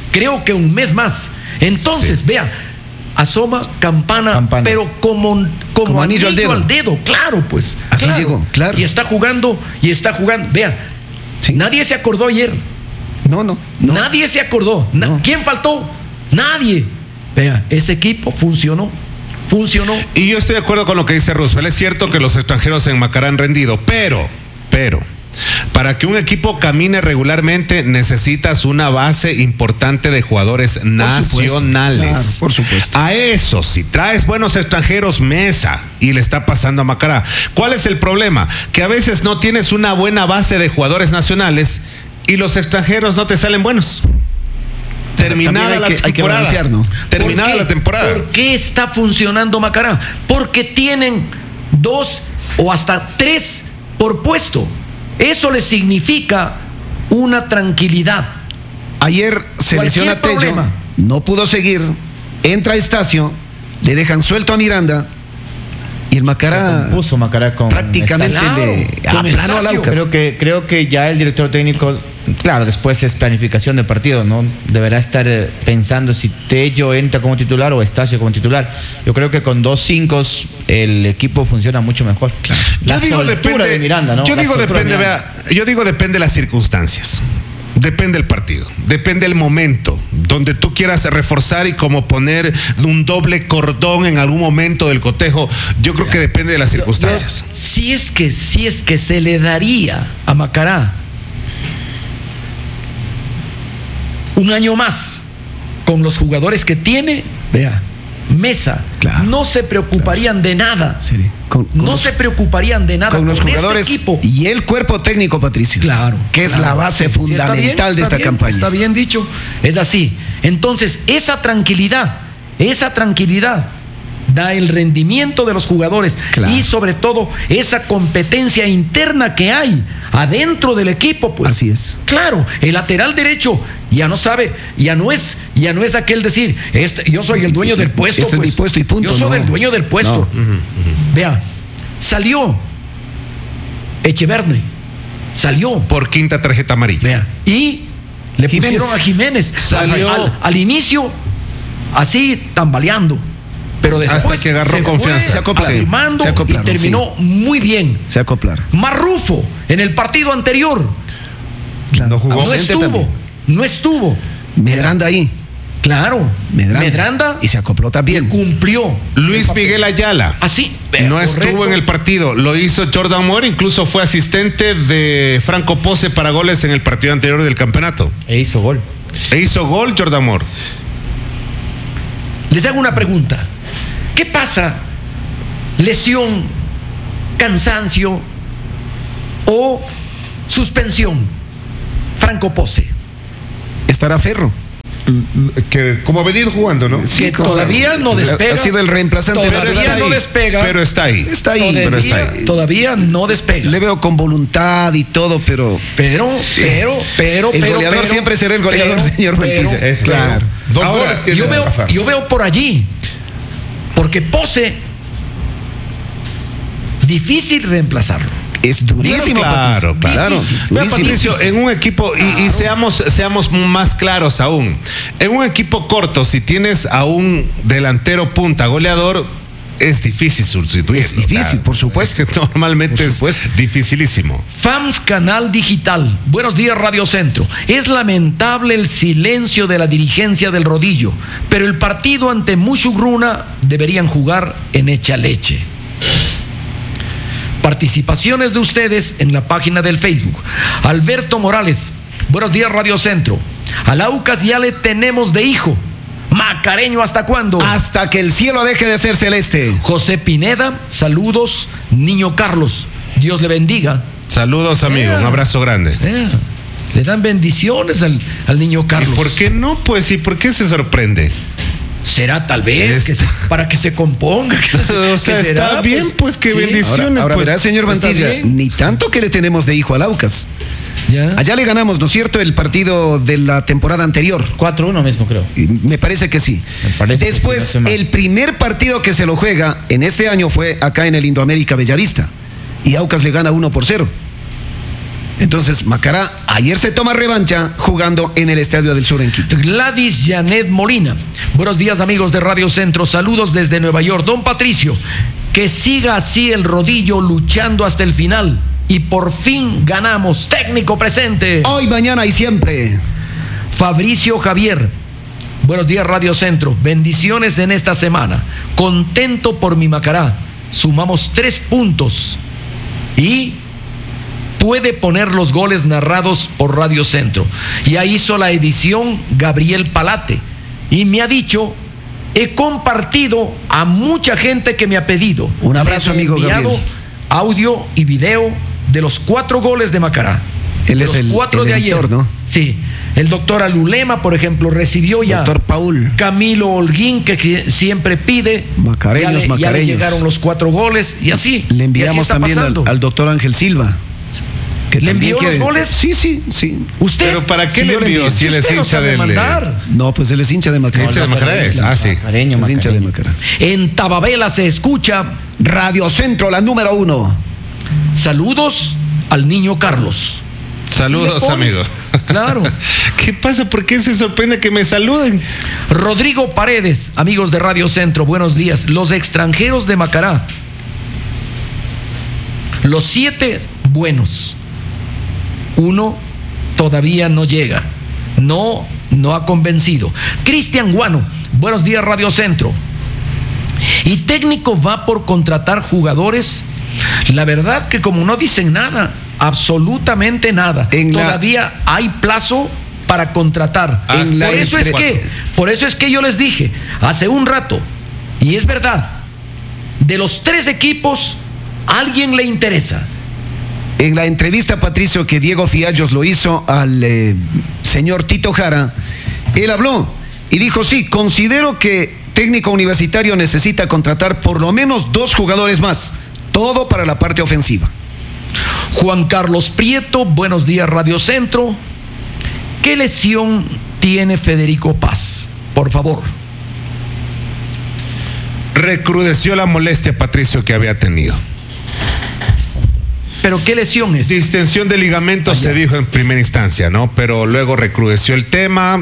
Entonces, Sí. vea, asoma Campana, pero como anillo al dedo. Claro, pues. Así claro. llegó, claro. Y está jugando. Vea, Sí. nadie se acordó ayer. No. Nadie se acordó. No. ¿Quién faltó? Nadie. Vea, ese equipo funcionó. Y yo estoy de acuerdo con lo que dice Roosevelt. Es cierto que los extranjeros en Macará han rendido, pero, para que un equipo camine regularmente necesitas una base importante de jugadores nacionales. Claro, por supuesto. A eso, si traes buenos extranjeros, Mesa, y le está pasando a Macará. ¿Cuál es el problema? Que a veces no tienes una buena base de jugadores nacionales y los extranjeros no te salen buenos. Terminada la hay que temporada. balancear, ¿no? Terminada ¿Por qué? la temporada. ¿Por qué está funcionando Macará? Porque tienen 2 o hasta 3 por puesto. Eso le significa una tranquilidad. Ayer se Cualquier lesiona Tello, problema. no pudo seguir, entra Estacio, le dejan suelto a Miranda y el Macará Puso Macará con prácticamente Claro, le con aplanó al Estacio. Aucas. Creo que ya el director técnico, claro, después es planificación de partido, ¿no? Deberá estar pensando si Tello entra como titular o Estacio como titular. Yo creo que con 2 5 el equipo funciona mucho mejor. La soltura de Miranda, ¿no? Yo La digo soltura de depende, Miranda. vea, yo digo depende de las circunstancias. Depende del partido, depende del momento, donde tú quieras reforzar y como poner un doble cordón en algún momento del cotejo. Yo creo que depende de las circunstancias. Si es que se le daría a Macará un año más con los jugadores que tiene, vea, Mesa, Claro. no se preocuparían de nada. Sí, con No los- se preocuparían de nada con los este jugadores equipo. y el cuerpo técnico, Patricio. Claro. Que es claro. la base Sí, está fundamental bien, de esta está bien, campaña. Está bien dicho. Es así. Entonces, esa tranquilidad da el rendimiento de los jugadores Claro. y sobre todo esa competencia interna que hay adentro del equipo, pues. Así es. Claro, el lateral derecho ya no sabe, ya no es aquel decir, yo soy el dueño del puesto, Este es pues. mi puesto y punto. Yo soy No. el dueño del puesto. Vea, salió Echeverne, salió. Por quinta tarjeta amarilla. Vea, y le Jiménez. pusieron a Jiménez Salió. al inicio así tambaleando. Pero después Hasta que agarró se confianza. fue Se acoplaron, afirmando se acoplaron, y terminó muy bien. Se acoplaron. Marrufo, en el partido anterior, No jugó. no Ausente estuvo. también. No estuvo. Medranda ahí. Claro. Medranda. Y se acopló también. Cumplió. Luis Miguel Ayala. Así. No correcto. estuvo en el partido, lo hizo Jordan Moore, incluso fue asistente de Franco Pose para goles en el partido anterior del campeonato. E hizo gol. E hizo gol Jordan Moore. Les hago una pregunta. ¿Qué pasa? Lesión, cansancio o suspensión. Franco Pose. Estará Ferro. Que como ha venido jugando, ¿no? Que todavía no despega. Ha sido el reemplazante. Todavía de no Batista. despega. Pero está ahí. Está ahí. pero está ahí. Todavía no despega. Le veo con voluntad y todo, pero Pero. el goleador siempre será el goleador, señor Mantilla. Eso sí. Claro. Dos Ahora, goles tiene Rafa. yo veo por allí. Porque Pose. Difícil reemplazarlo. Es durísimo, Claro, Patricio. claro. Difícil. Vea, Durísimo. Patricio, en un equipo, y seamos más claros aún, en un equipo corto, si tienes a un delantero punta goleador, es difícil sustituirlo. Es difícil, por supuesto. es que normalmente Por supuesto. es dificilísimo. FAMS Canal Digital. Buenos días, Radio Centro. Es lamentable el silencio de la dirigencia del Rodillo, pero el partido ante Mushugruna deberían jugar en Echaleche. Participaciones de ustedes en la página del Facebook. Alberto Morales. Buenos días, Radio Centro. Al Aucas ya le tenemos de hijo. Macareño, ¿hasta cuándo? Hasta que el cielo deje de ser celeste. José Pineda, saludos, niño Carlos. Dios le bendiga. Saludos, amigo, un abrazo grande. Le dan bendiciones al niño Carlos. ¿Y por qué no? Pues, ¿y por qué se sorprende? Será tal vez para que se componga. O sea, está bien, pues, que bendiciones. Ahora pues. verá, señor está Mantilla, bien. ni tanto que le tenemos de hijo al Aucas. Ya. Allá le ganamos, ¿no es cierto?, el partido de la temporada anterior. 4-1 mismo, creo. Y me parece que sí. Me parece, Después, si no estoy mal. el primer partido que se lo juega en este año fue acá en el Indoamérica Bellavista. Y Aucas le gana 1-0. Entonces, Macará ayer se toma revancha jugando en el Estadio del Sur en Quito. Gladys Janet Molina. Buenos días, amigos de Radio Centro. Saludos desde Nueva York. Don Patricio, que siga así el Rodillo luchando hasta el final. Y por fin ganamos. Técnico presente. Hoy, mañana y siempre. Fabricio Javier. Buenos días, Radio Centro. Bendiciones en esta semana. Contento por mi Macará. Sumamos 3 puntos. Y puede poner los goles narrados por Radio Centro. Ya hizo la edición Gabriel Palate. Y me ha dicho, he compartido a mucha gente que me ha pedido. Un abrazo, Les he amigo enviado Gabriel. audio y video de los 4 goles de Macará. Él De es los el 4 de editor, ayer. ¿no? Sí. El doctor Alulema, por ejemplo, recibió ya. Doctor Paul. Camilo Holguín, que siempre pide. Macareños, ya le macareños. llegaron los 4 goles y así. Le Y así enviamos está también pasando. al doctor Ángel Silva. Que ¿Le también envió los goles? Sí, sí, sí. ¿Usted? Pero ¿para qué Sí, le yo le envió envío. si él es usted no hincha sabe del... mandar. No, pues él es hincha de Macará. Hincha de Macará es. Ah, sí. Es hincha de Macará. En Tababela se escucha. Radio Centro, la número 1. Saludos al niño Carlos. Saludos, Sí le pone. amigo. Claro. ¿Qué pasa? ¿Por qué se sorprende que me saluden? Rodrigo Paredes, amigos de Radio Centro, buenos días. Los extranjeros de Macará. Los 7 buenos. 1 todavía no llega. No ha convencido. Cristian Guano, buenos días, Radio Centro. ¿Y técnico va por contratar jugadores? La verdad que como no dicen nada, absolutamente nada. Todavía hay plazo para contratar. Por eso es que yo les dije hace un rato, y es verdad, de los 3 equipos, a alguien le interesa. En la entrevista, Patricio, que Diego Fiallos lo hizo al señor Tito Jara, él habló y dijo, sí, considero que técnico universitario necesita contratar por lo menos 2 jugadores más, todo para la parte ofensiva. Juan Carlos Prieto, buenos días, Radio Centro. ¿Qué lesión tiene Federico Paz? Por favor. Recrudeció la molestia, Patricio, que había tenido. ¿Pero qué lesión es? Distensión de ligamentos se dijo en primera instancia, ¿no? Pero luego recrudeció el tema.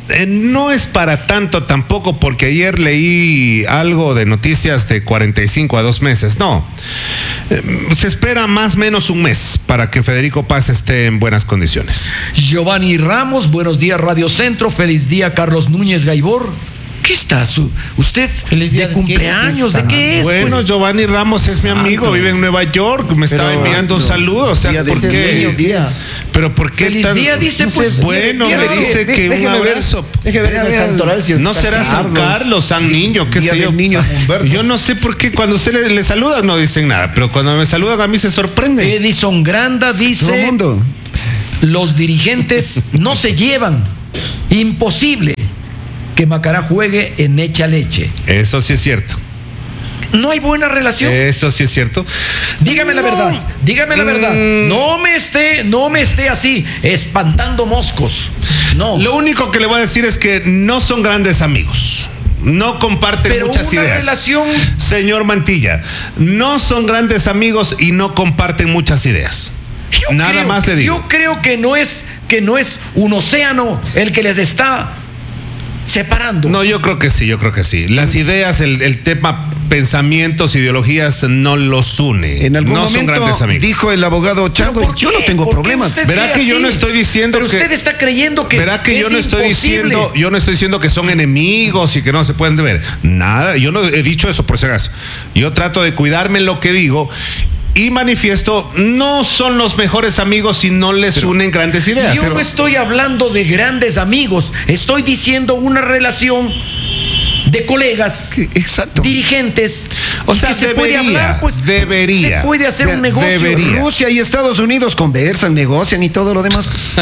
No es para tanto tampoco, porque ayer leí algo de noticias de 45 a 2 meses. No, se espera más o menos un mes para que Federico Paz esté en buenas condiciones. Giovanni Ramos, buenos días Radio Centro, feliz día Carlos Núñez Gaibor. ¿Qué está usted Feliz día de cumpleaños? ¿De qué es? Bueno, pues? Giovanni Ramos es mi amigo, vive en Nueva York, me está enviando un saludo. O sea, ¿por qué? Pero ¿por qué Feliz día, dice, pues. Bueno, me dice que un abrazo. Déjeme ver en el santoral si No será San Carlos, San Niño, qué sé yo. Yo no sé por qué cuando usted le saluda no dicen nada, pero cuando me saludan a mí se sorprende. Edison Granda Todo el dice: mundo. los dirigentes no se llevan. Imposible que Macará juegue en Echa Leche. Eso sí es cierto. No hay buena relación. Eso sí es cierto. Dígame la verdad, dígame la verdad. No me esté así, espantando moscos. No. Lo único que le voy a decir es que no son grandes amigos. No comparten Pero muchas una ideas. relación. Señor Mantilla, no son grandes amigos y no comparten muchas ideas. Nada más le digo. Yo creo que no es un océano el que les está separando. No, yo creo que sí. Las ideas, el tema pensamientos, ideologías no los une. En algún no son grandes momento amigos. dijo el abogado Chango, ¿Pero por yo qué? no tengo ¿Por qué problemas. usted Verá cree que yo así? no estoy diciendo Pero que... usted está creyendo que Verá que es yo no estoy imposible. diciendo que son enemigos y que no se pueden ver. Nada, yo no he dicho eso por si acaso. Yo trato de cuidarme en lo que digo y manifiesto, no son los mejores amigos si no les unen grandes ideas. Yo no estoy hablando de grandes amigos, estoy diciendo una relación de colegas, Exacto. dirigentes. O y sea, que se debería, puede hablar, pues, debería. se puede hacer un negocio. debería. Rusia y Estados Unidos conversan, negocian y todo lo demás. Pues.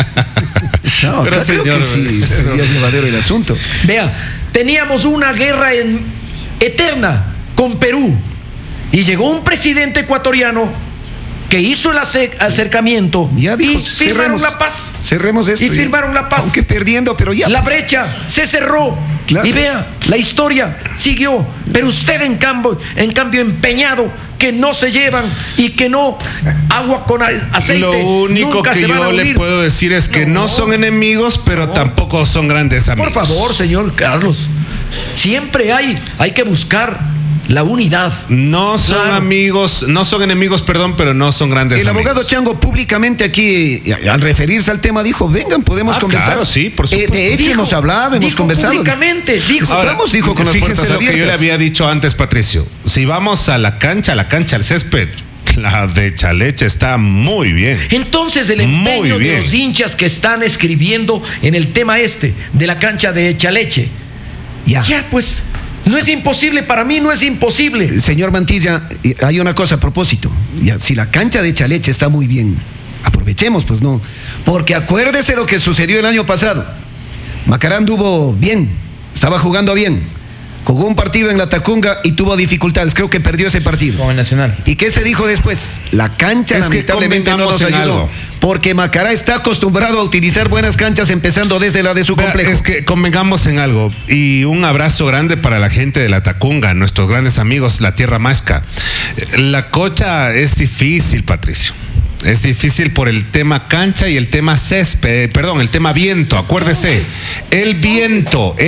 No, Pero, creo señor, que sí sería llevadero el asunto. Vea, teníamos una guerra eterna con Perú y llegó un presidente ecuatoriano que hizo el acercamiento Ya dijo, y firmaron cerremos. la paz. Cerremos esto. Y ya. firmaron la paz. Aunque perdiendo, pero ya. La pues. brecha se cerró. Claro. Y vea, la historia siguió. Pero usted en cambio empeñado que no se llevan y que no agua con aceite. Lo único nunca que se van a yo le unir. puedo decir es que no son enemigos, pero tampoco son grandes amigos. Por favor, señor Carlos. Siempre hay que buscar la unidad. No son Claro. amigos, no son enemigos, perdón, pero no son grandes El amigos. abogado Chango públicamente aquí, al referirse al tema, dijo, vengan, podemos conversar. Claro, sí, por supuesto. De hecho, hemos hablado, hemos dijo conversado. públicamente, dijo. Ahora, Estamos, dijo, con las fíjese puertas lo que yo le abiertas. había dicho antes, Patricio. Si vamos a la cancha, al césped, la de Chaleche está muy bien. Entonces el Muy empeño de bien. los hinchas que están escribiendo en el tema de la cancha de Echaleche. Ya pues, no es imposible, para mí no es imposible. Señor Mantilla, hay una cosa a propósito. Ya, si la cancha de Chaleche está muy bien, aprovechemos, pues no. Porque acuérdese lo que sucedió el año pasado. Macará anduvo bien, estaba jugando bien. Jugó un partido en la Tacunga y tuvo dificultades. Creo que perdió ese partido. Con el Nacional. ¿Y qué se dijo después? La cancha Es que lamentablemente no convengamos nos en ayudó. algo. Porque Macará está acostumbrado a utilizar buenas canchas empezando desde la de su Vea, complejo. es que convengamos en algo y un abrazo grande para la gente de la Tacunga, nuestros grandes amigos, la Tierra Masca. La cocha es difícil, Patricio. Es difícil por el tema cancha y el tema césped, perdón, el tema viento. Acuérdese, el viento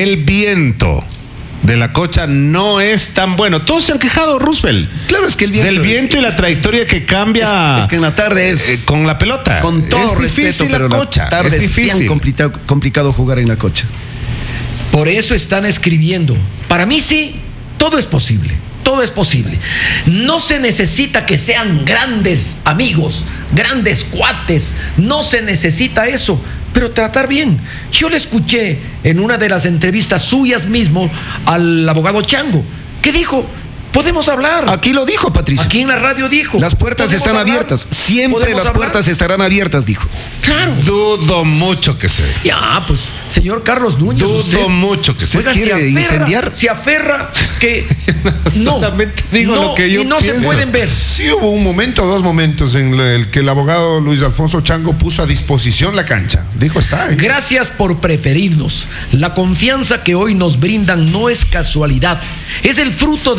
de la cocha no es tan bueno. Todos se han quejado, Roosevelt. Claro, es que el viento. Del viento y la trayectoria que cambia Es que en la tarde es. con la pelota. Con todo es respeto, difícil pero la cocha. tarde Es es difícil. bien complicado jugar en la cocha. Por eso están escribiendo. Para mí sí, todo es posible. Todo es posible. No se necesita que sean grandes amigos, grandes cuates. No se necesita eso. Pero tratar bien. Yo le escuché en una de las entrevistas suyas mismo al abogado Chango, que dijo, podemos hablar. Aquí lo dijo, Patricio. Aquí en la radio dijo. Las puertas ¿podemos están hablar? abiertas. Siempre ¿Podemos las hablar? puertas estarán abiertas, dijo. Claro. Dudo mucho que se dé. Ya, pues, señor Carlos Núñez. Dudo usted, mucho que se oiga, ¿Quiere incendiar? Se aferra que no, Solamente digo no, lo que yo y no se pienso. pueden ver. Sí hubo un momento, 2 momentos en el que el abogado Luis Alfonso Chango puso a disposición la cancha. Dijo, está. Gracias por preferirnos. La confianza que hoy nos brindan no es casualidad. Es el fruto de años de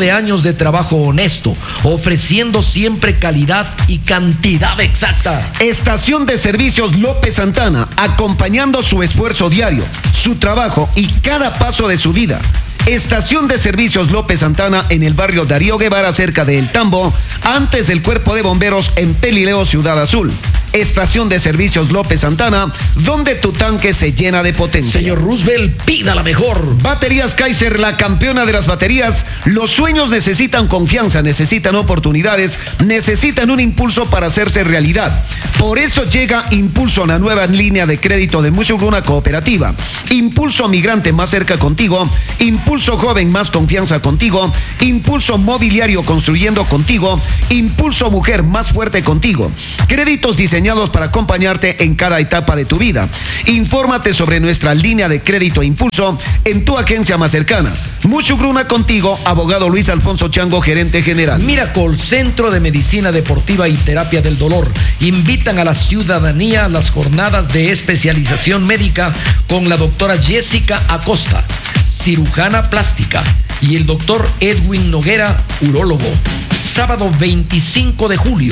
de trabajo honesto, ofreciendo siempre calidad y cantidad exacta. Estación de Servicios López Santana, acompañando su esfuerzo diario, su trabajo y cada paso de su vida. Estación de Servicios López Santana en el barrio Darío Guevara, cerca de El Tambo, antes del Cuerpo de Bomberos en Pelileo, Ciudad Azul. Estación de Servicios López Santana, donde tu tanque se llena de potencia. Señor Roosevelt, pida la mejor. Baterías Kaiser, la campeona de las baterías. Los sueños necesitan confianza, necesitan oportunidades, necesitan un impulso para hacerse realidad. Por eso llega Impulso, la nueva línea de crédito de Muchugruna Cooperativa. Impulso Migrante, más cerca contigo. Impulso Joven, más confianza contigo. Impulso Mobiliario, construyendo contigo. Impulso Mujer, más fuerte contigo. Créditos diseñados para acompañarte en cada etapa de tu vida. Infórmate sobre nuestra línea de crédito Impulso en tu agencia más cercana. Muchugruna contigo, abogado Luis Alfonso Chango, gerente general. Miracle, Centro de Medicina Deportiva y Terapia del Dolor, invitan a la ciudadanía a las jornadas de especialización médica con la doctora Jessica Acosta, cirujana plástica, y el doctor Edwin Noguera, urólogo. Sábado 25 de julio.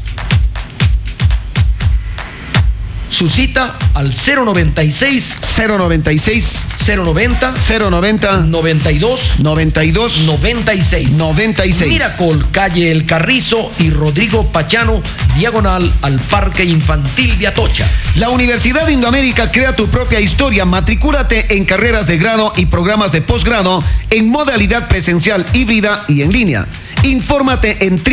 Su cita al 096 096 090 090 92 92 96. 96. Miracle, calle El Carrizo y Rodrigo Pachano, diagonal al Parque Infantil de Atocha. La Universidad de Indoamérica crea tu propia historia. Matricúlate en carreras de grado y programas de posgrado en modalidad presencial, híbrida y en línea. Infórmate en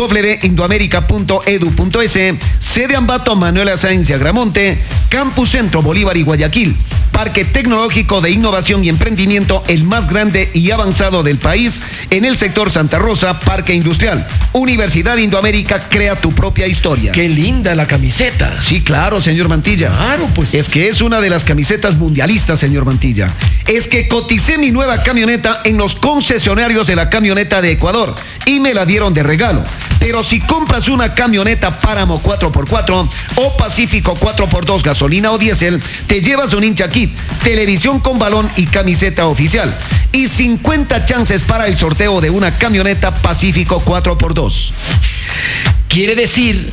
www.indoamerica.edu.es, sede Ambato Manuela Sáenz y Agramonte, Campus Centro Bolívar y Guayaquil, Parque Tecnológico de Innovación y Emprendimiento, el más grande y avanzado del país en el sector Santa Rosa, Parque Industrial. Universidad Indoamérica, crea tu propia historia. Qué linda la camiseta. Sí, claro, señor Mantilla. Claro, pues. Es que es una de las camisetas mundialistas, señor Mantilla. Es que coticé mi nueva camioneta en los concesionarios de la camioneta de Ecuador y me la dieron de regalo. Pero si compras una camioneta Páramo 4x4 o Pacífico 4x2 gasolina o diésel, te llevas un hincha kit, televisión con balón y camiseta oficial. Y 50 chances para el sorteo de una camioneta Pacífico 4x2. Quiere decir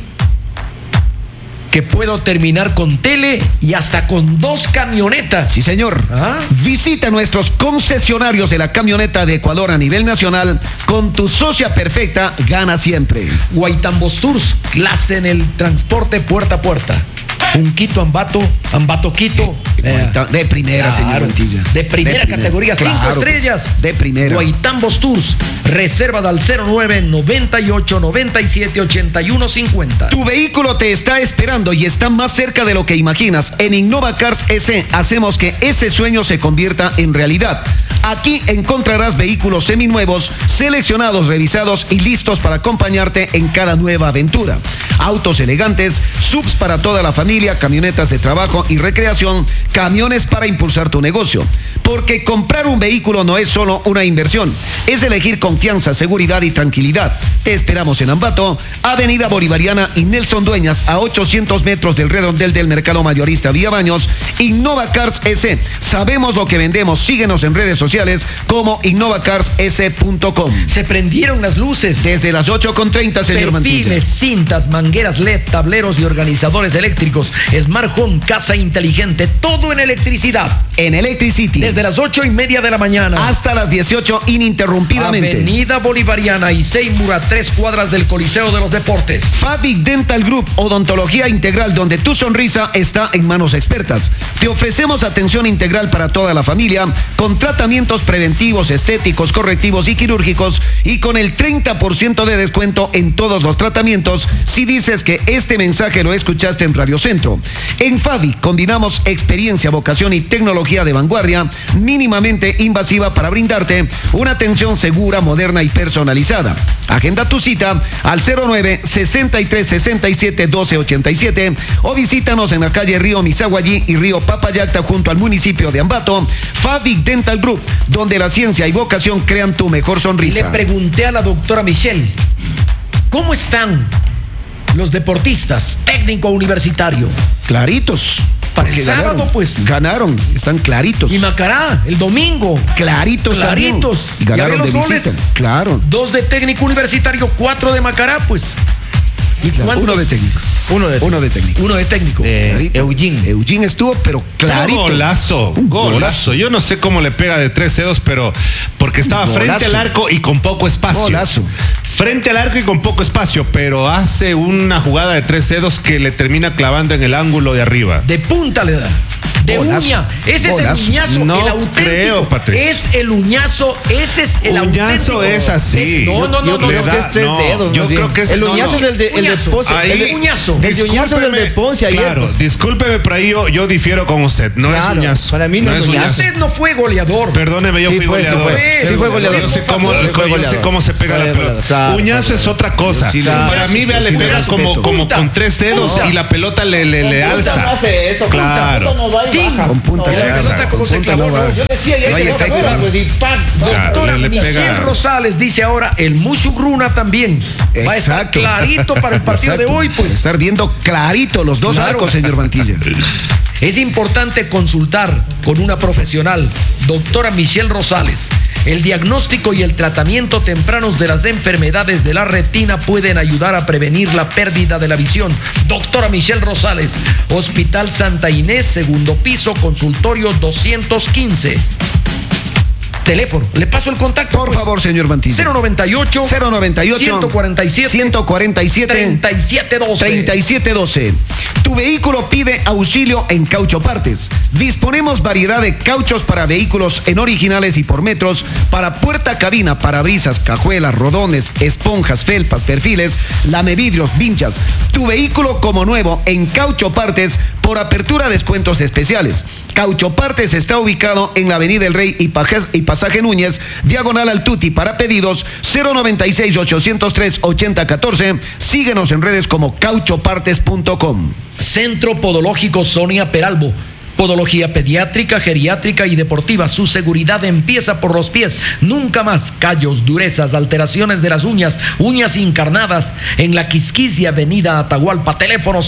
que puedo terminar con tele y hasta con 2 camionetas. Sí, señor. ¿Ah? Visita nuestros concesionarios de la camioneta de Ecuador a nivel nacional. Con tu socia perfecta, gana siempre. Guaitambos Tours, clase en el transporte puerta a puerta. Un Quito Ambato, Ambato Quito. De primera, Claro, señor Mantilla. de primera categoría, 5 Claro, estrellas. pues, de primera. Guaitambos Tours, reservas al 09 98 97 81 50. Tu vehículo te está esperando y está más cerca de lo que imaginas. En Innova Cars S hacemos que ese sueño se convierta en realidad. Aquí encontrarás vehículos seminuevos, seleccionados, revisados y listos para acompañarte en cada nueva aventura. Autos elegantes, subs para toda la familia, camionetas de trabajo y recreación, camiones para impulsar tu negocio. Porque comprar un vehículo no es solo una inversión, es elegir confianza, seguridad y tranquilidad. Te esperamos en Ambato, Avenida Bolivariana y Nelson Dueñas, a 800 metros del redondel del Mercado Mayorista Vía Baños. Innova Cars S, sabemos lo que vendemos. Síguenos en redes sociales como innovacarss.com. Se prendieron las luces. Desde las 8:30, señor Mantilla. Perfiles, cintas, mangueras LED, tableros y organizadores eléctricos. Smart Home, casa inteligente, todo en electricidad. En Electricity. Desde las 8:30 de la mañana. Hasta las 18 ininterrumpidamente. Avenida Bolivariana y Seymour, a 3 cuadras del Coliseo de los Deportes. Fabic Dental Group, odontología integral, donde tu sonrisa está en manos expertas. Te ofrecemos atención integral para toda la familia, con tratamientos preventivos, estéticos, correctivos y quirúrgicos, y con el 30% de descuento en todos los tratamientos si dices que este mensaje lo escuchaste en Radio Centro. En Fabic combinamos experiencia, vocación y tecnología de vanguardia, mínimamente invasiva, para brindarte una atención segura, moderna y personalizada. Agenda tu cita al 09 63 67 12 87 o visítanos en la calle Río Misaguallí y Río Papayacta, junto al municipio de Ambato. Fabic Dental Group, donde la ciencia y vocación crean tu mejor sonrisa. Le pregunté a la doctora Michelle, ¿cómo están los deportistas técnico universitario? Claritos. Para el Porque sábado, ganaron. pues. Ganaron, están claritos. Y Macará, el domingo. Claritos también. Claritos. Y ganaron Ya ven de los visita. goles. Claro. 2 de técnico universitario, 4 de Macará, pues. ¿Y Claro, cuántos? uno de técnico. Uno de Uno de técnico. Uno de técnico. Clarito. Eugene. Eugene estuvo, pero clarito. Golazo, Un golazo. Yo no sé cómo le pega de 3 dedos, pero porque estaba Golazo. frente al arco y con poco espacio. Golazo. Frente al arco y con poco espacio, pero hace una jugada de 3 dedos que le termina clavando en el ángulo de arriba. De punta le da. De Golazo. uña. Ese Golazo. es el uñazo, No el auténtico. creo, Patricio. Es el uñazo, ese es el Uñazo auténtico. es así. No, no, no, Yo no. creo Le que da- es 3 no, dedos. yo más bien. creo que es- el no, uñazo no. es el de Uñazo. Ponce. Ahí- El de uñazo. El de uñazo es el de Discúlpeme, Ponce ayer. Claro, pues. discúlpeme, pero ahí yo difiero con usted. No Claro, es uñazo. para mí no es uñazo. Usted no fue goleador. Perdóneme, yo Sí fui fue, sí goleador. fue. Sí fue goleador. Yo sé cómo, Sí fue yo sé goleador. cómo se pega Fue la pelota. goleador, claro, Uñazo es otra cosa. Sí, claro. Para mí, vea, le Sí, pega respeto. como con 3 dedos Punta. y la pelota le Punta alza. no hace eso. Claro. Punta no va y Tim. baja. Con punta, Y la claro. pelota como Con se punta clavó, no va. ¿no? Yo decía, ya No hay se efecto. bola, pues, y ¡pam! Claro, Doctora le Michelle pega. Rosales dice ahora el Mushugruna también. Va a estar Exacto. clarito para el partido Exacto. de hoy, pues. Estar viendo clarito los dos Claro. arcos, señor Mantilla. Es importante consultar con una profesional, doctora Michelle Rosales. El diagnóstico y el tratamiento tempranos de las enfermedades de la retina pueden ayudar a prevenir la pérdida de la visión. Doctora Michelle Rosales, Hospital Santa Inés, segundo piso, consultorio 215. Teléfono, le paso el contacto. Por pues. favor, señor Mantilla. 098 098 147 147 3712. 3712. Tu vehículo pide auxilio en Caucho Partes. Disponemos variedad de cauchos para vehículos en originales y por metros, para puerta cabina, parabrisas, cajuelas, rodones, esponjas, felpas, perfiles, lamevidrios, vinchas. Tu vehículo como nuevo en Caucho Partes por apertura descuentos especiales. Caucho Partes está ubicado en la Avenida El Rey y Pasaje Núñez, diagonal al Tuti. Para pedidos 096-803-8014. Síguenos en redes como cauchopartes.com. Centro Podológico Sonia Peralbo. Podología pediátrica, geriátrica y deportiva. Su seguridad empieza por los pies. Nunca más callos, durezas, alteraciones de las uñas, uñas encarnadas. En la Quisquisia, Avenida Atahualpa. Teléfono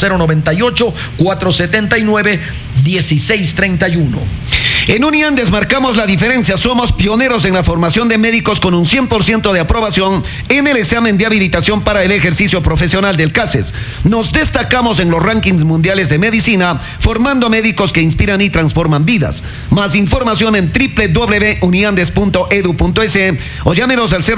098-479-1631. En Uniandes marcamos la diferencia. Somos pioneros en la formación de médicos con un 100% de aprobación en el examen de habilitación para el ejercicio profesional del CASES. Nos destacamos en los rankings mundiales de medicina, formando médicos que inspiran y transforman vidas. Más información en www.uniandes.edu.es o llámenos al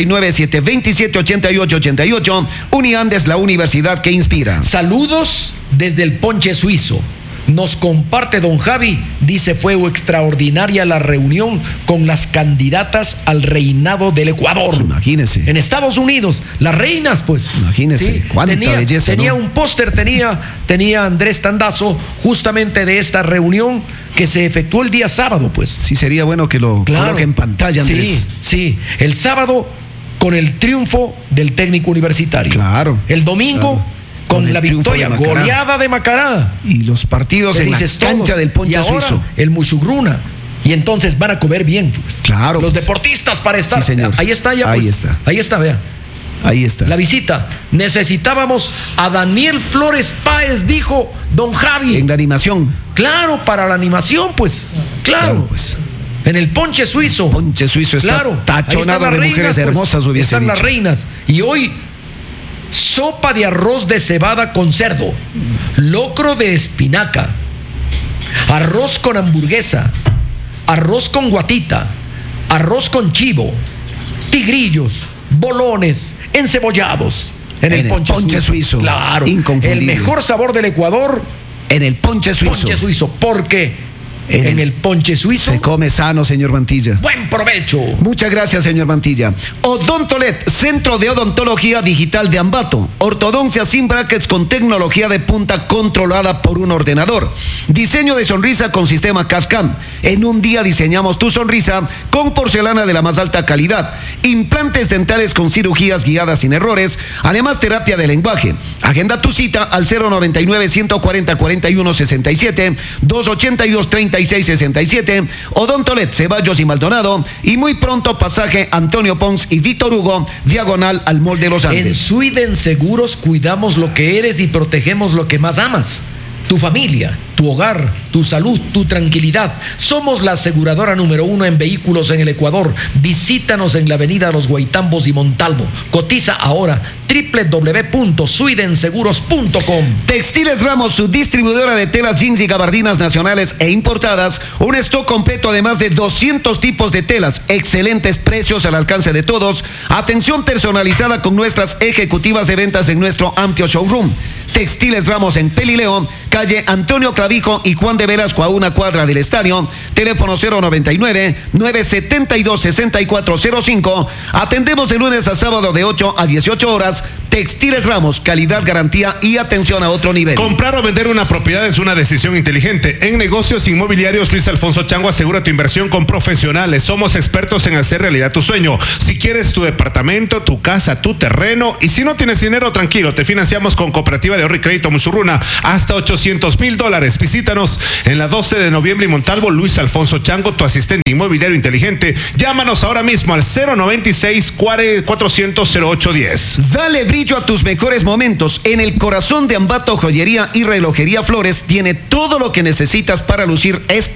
099-727-8888. Uniandes, la universidad que inspira. Saludos desde el Ponche Suizo. Nos comparte don Javi, dice fue extraordinaria la reunión con las candidatas al reinado del Ecuador. Imagínese. En Estados Unidos, las reinas, pues. Imagínese, cuánta belleza, Tenía ¿no? un póster, tenía Andrés Tandazo, justamente de esta reunión que se efectuó el día sábado, pues. Sí, sería bueno que lo coloque en pantalla, Andrés. Sí, el sábado con el triunfo del técnico universitario. Claro. El domingo Claro. con el la triunfo de victoria, Macará. goleada de Macará. Y los partidos Te en la dices cancha todos. del Ponche Y ahora, Suizo. el Mushugruna. Y entonces van a comer bien, pues. Claro, Los pues. deportistas para estar. Sí, señor. Ahí está ya, Ahí pues. está. Ahí está, vea. Ahí está. La visita. Necesitábamos a Daniel Flores Páez, dijo don Javi. En la animación. Claro, para la animación, pues. Claro. Pues. En el Ponche Suizo. Ponche Suizo está Claro. Ahí tachonado están de las mujeres reinas, hermosas, hubiese Están las dicho. reinas. Y hoy, sopa de arroz de cebada con cerdo, locro de espinaca, arroz con hamburguesa, arroz con guatita, arroz con chivo, tigrillos, bolones, encebollados. En el Ponche Suizo. Claro. Inconfundible. El mejor sabor del Ecuador, En el Ponche Suizo. Ponche Suizo. Porque en el Ponche Suizo, Se come sano, señor Mantilla. buen provecho. Muchas gracias, señor Mantilla. Odontolet, Centro de Odontología Digital de Ambato. Ortodoncia sin brackets con tecnología de punta controlada por un ordenador. Diseño de sonrisa con sistema CAD/CAM. En un día diseñamos tu sonrisa con porcelana de la más alta calidad. Implantes dentales con cirugías guiadas sin errores. Además, terapia de lenguaje. Agenda tu cita al 099-140-4167, 282-3667, Odontolet, Ceballos y Maldonado. Y muy pronto pasaje Antonio Pons y Víctor Hugo, diagonal al Mall de los En Andes. Sweden Seguros cuidamos lo que eres y protegemos lo que más amas. Tu familia, tu tu hogar, tu salud, tu tranquilidad. Somos la aseguradora número 1 en vehículos en el Ecuador. Visítanos en la avenida Los Guaitambos y Montalvo. Cotiza ahora www.suidenseguros.com. Textiles Ramos, su distribuidora de telas, jeans y gabardinas nacionales e importadas. Un stock completo de más de 200 tipos de telas. Excelentes precios al alcance de todos. Atención personalizada con nuestras ejecutivas de ventas en nuestro amplio showroom. Textiles Ramos en Pelileón, calle Antonio Clavijo y Juan de Velasco, a una cuadra del estadio. Teléfono 099-972-6405. Atendemos de lunes a sábado de 8 a 18 horas. Textiles Ramos, calidad, garantía y atención a otro nivel. Comprar o vender una propiedad es una decisión inteligente. En negocios inmobiliarios, Luis Alfonso Chango asegura tu inversión con profesionales. Somos expertos en hacer realidad tu sueño. Si quieres tu departamento, tu casa, tu terreno, y si no tienes dinero, tranquilo, te financiamos con Cooperativa de Ahorro y Crédito Musurruna hasta $800,000. Visítanos en la 12 de noviembre y Montalvo. Luis Alfonso Chango, tu asistente inmobiliario inteligente. Llámanos ahora mismo al 096-400-0810. Dale brillo a tus mejores momentos. En el corazón de Ambato Joyería y Relojería Flores tiene todo lo que necesitas para lucir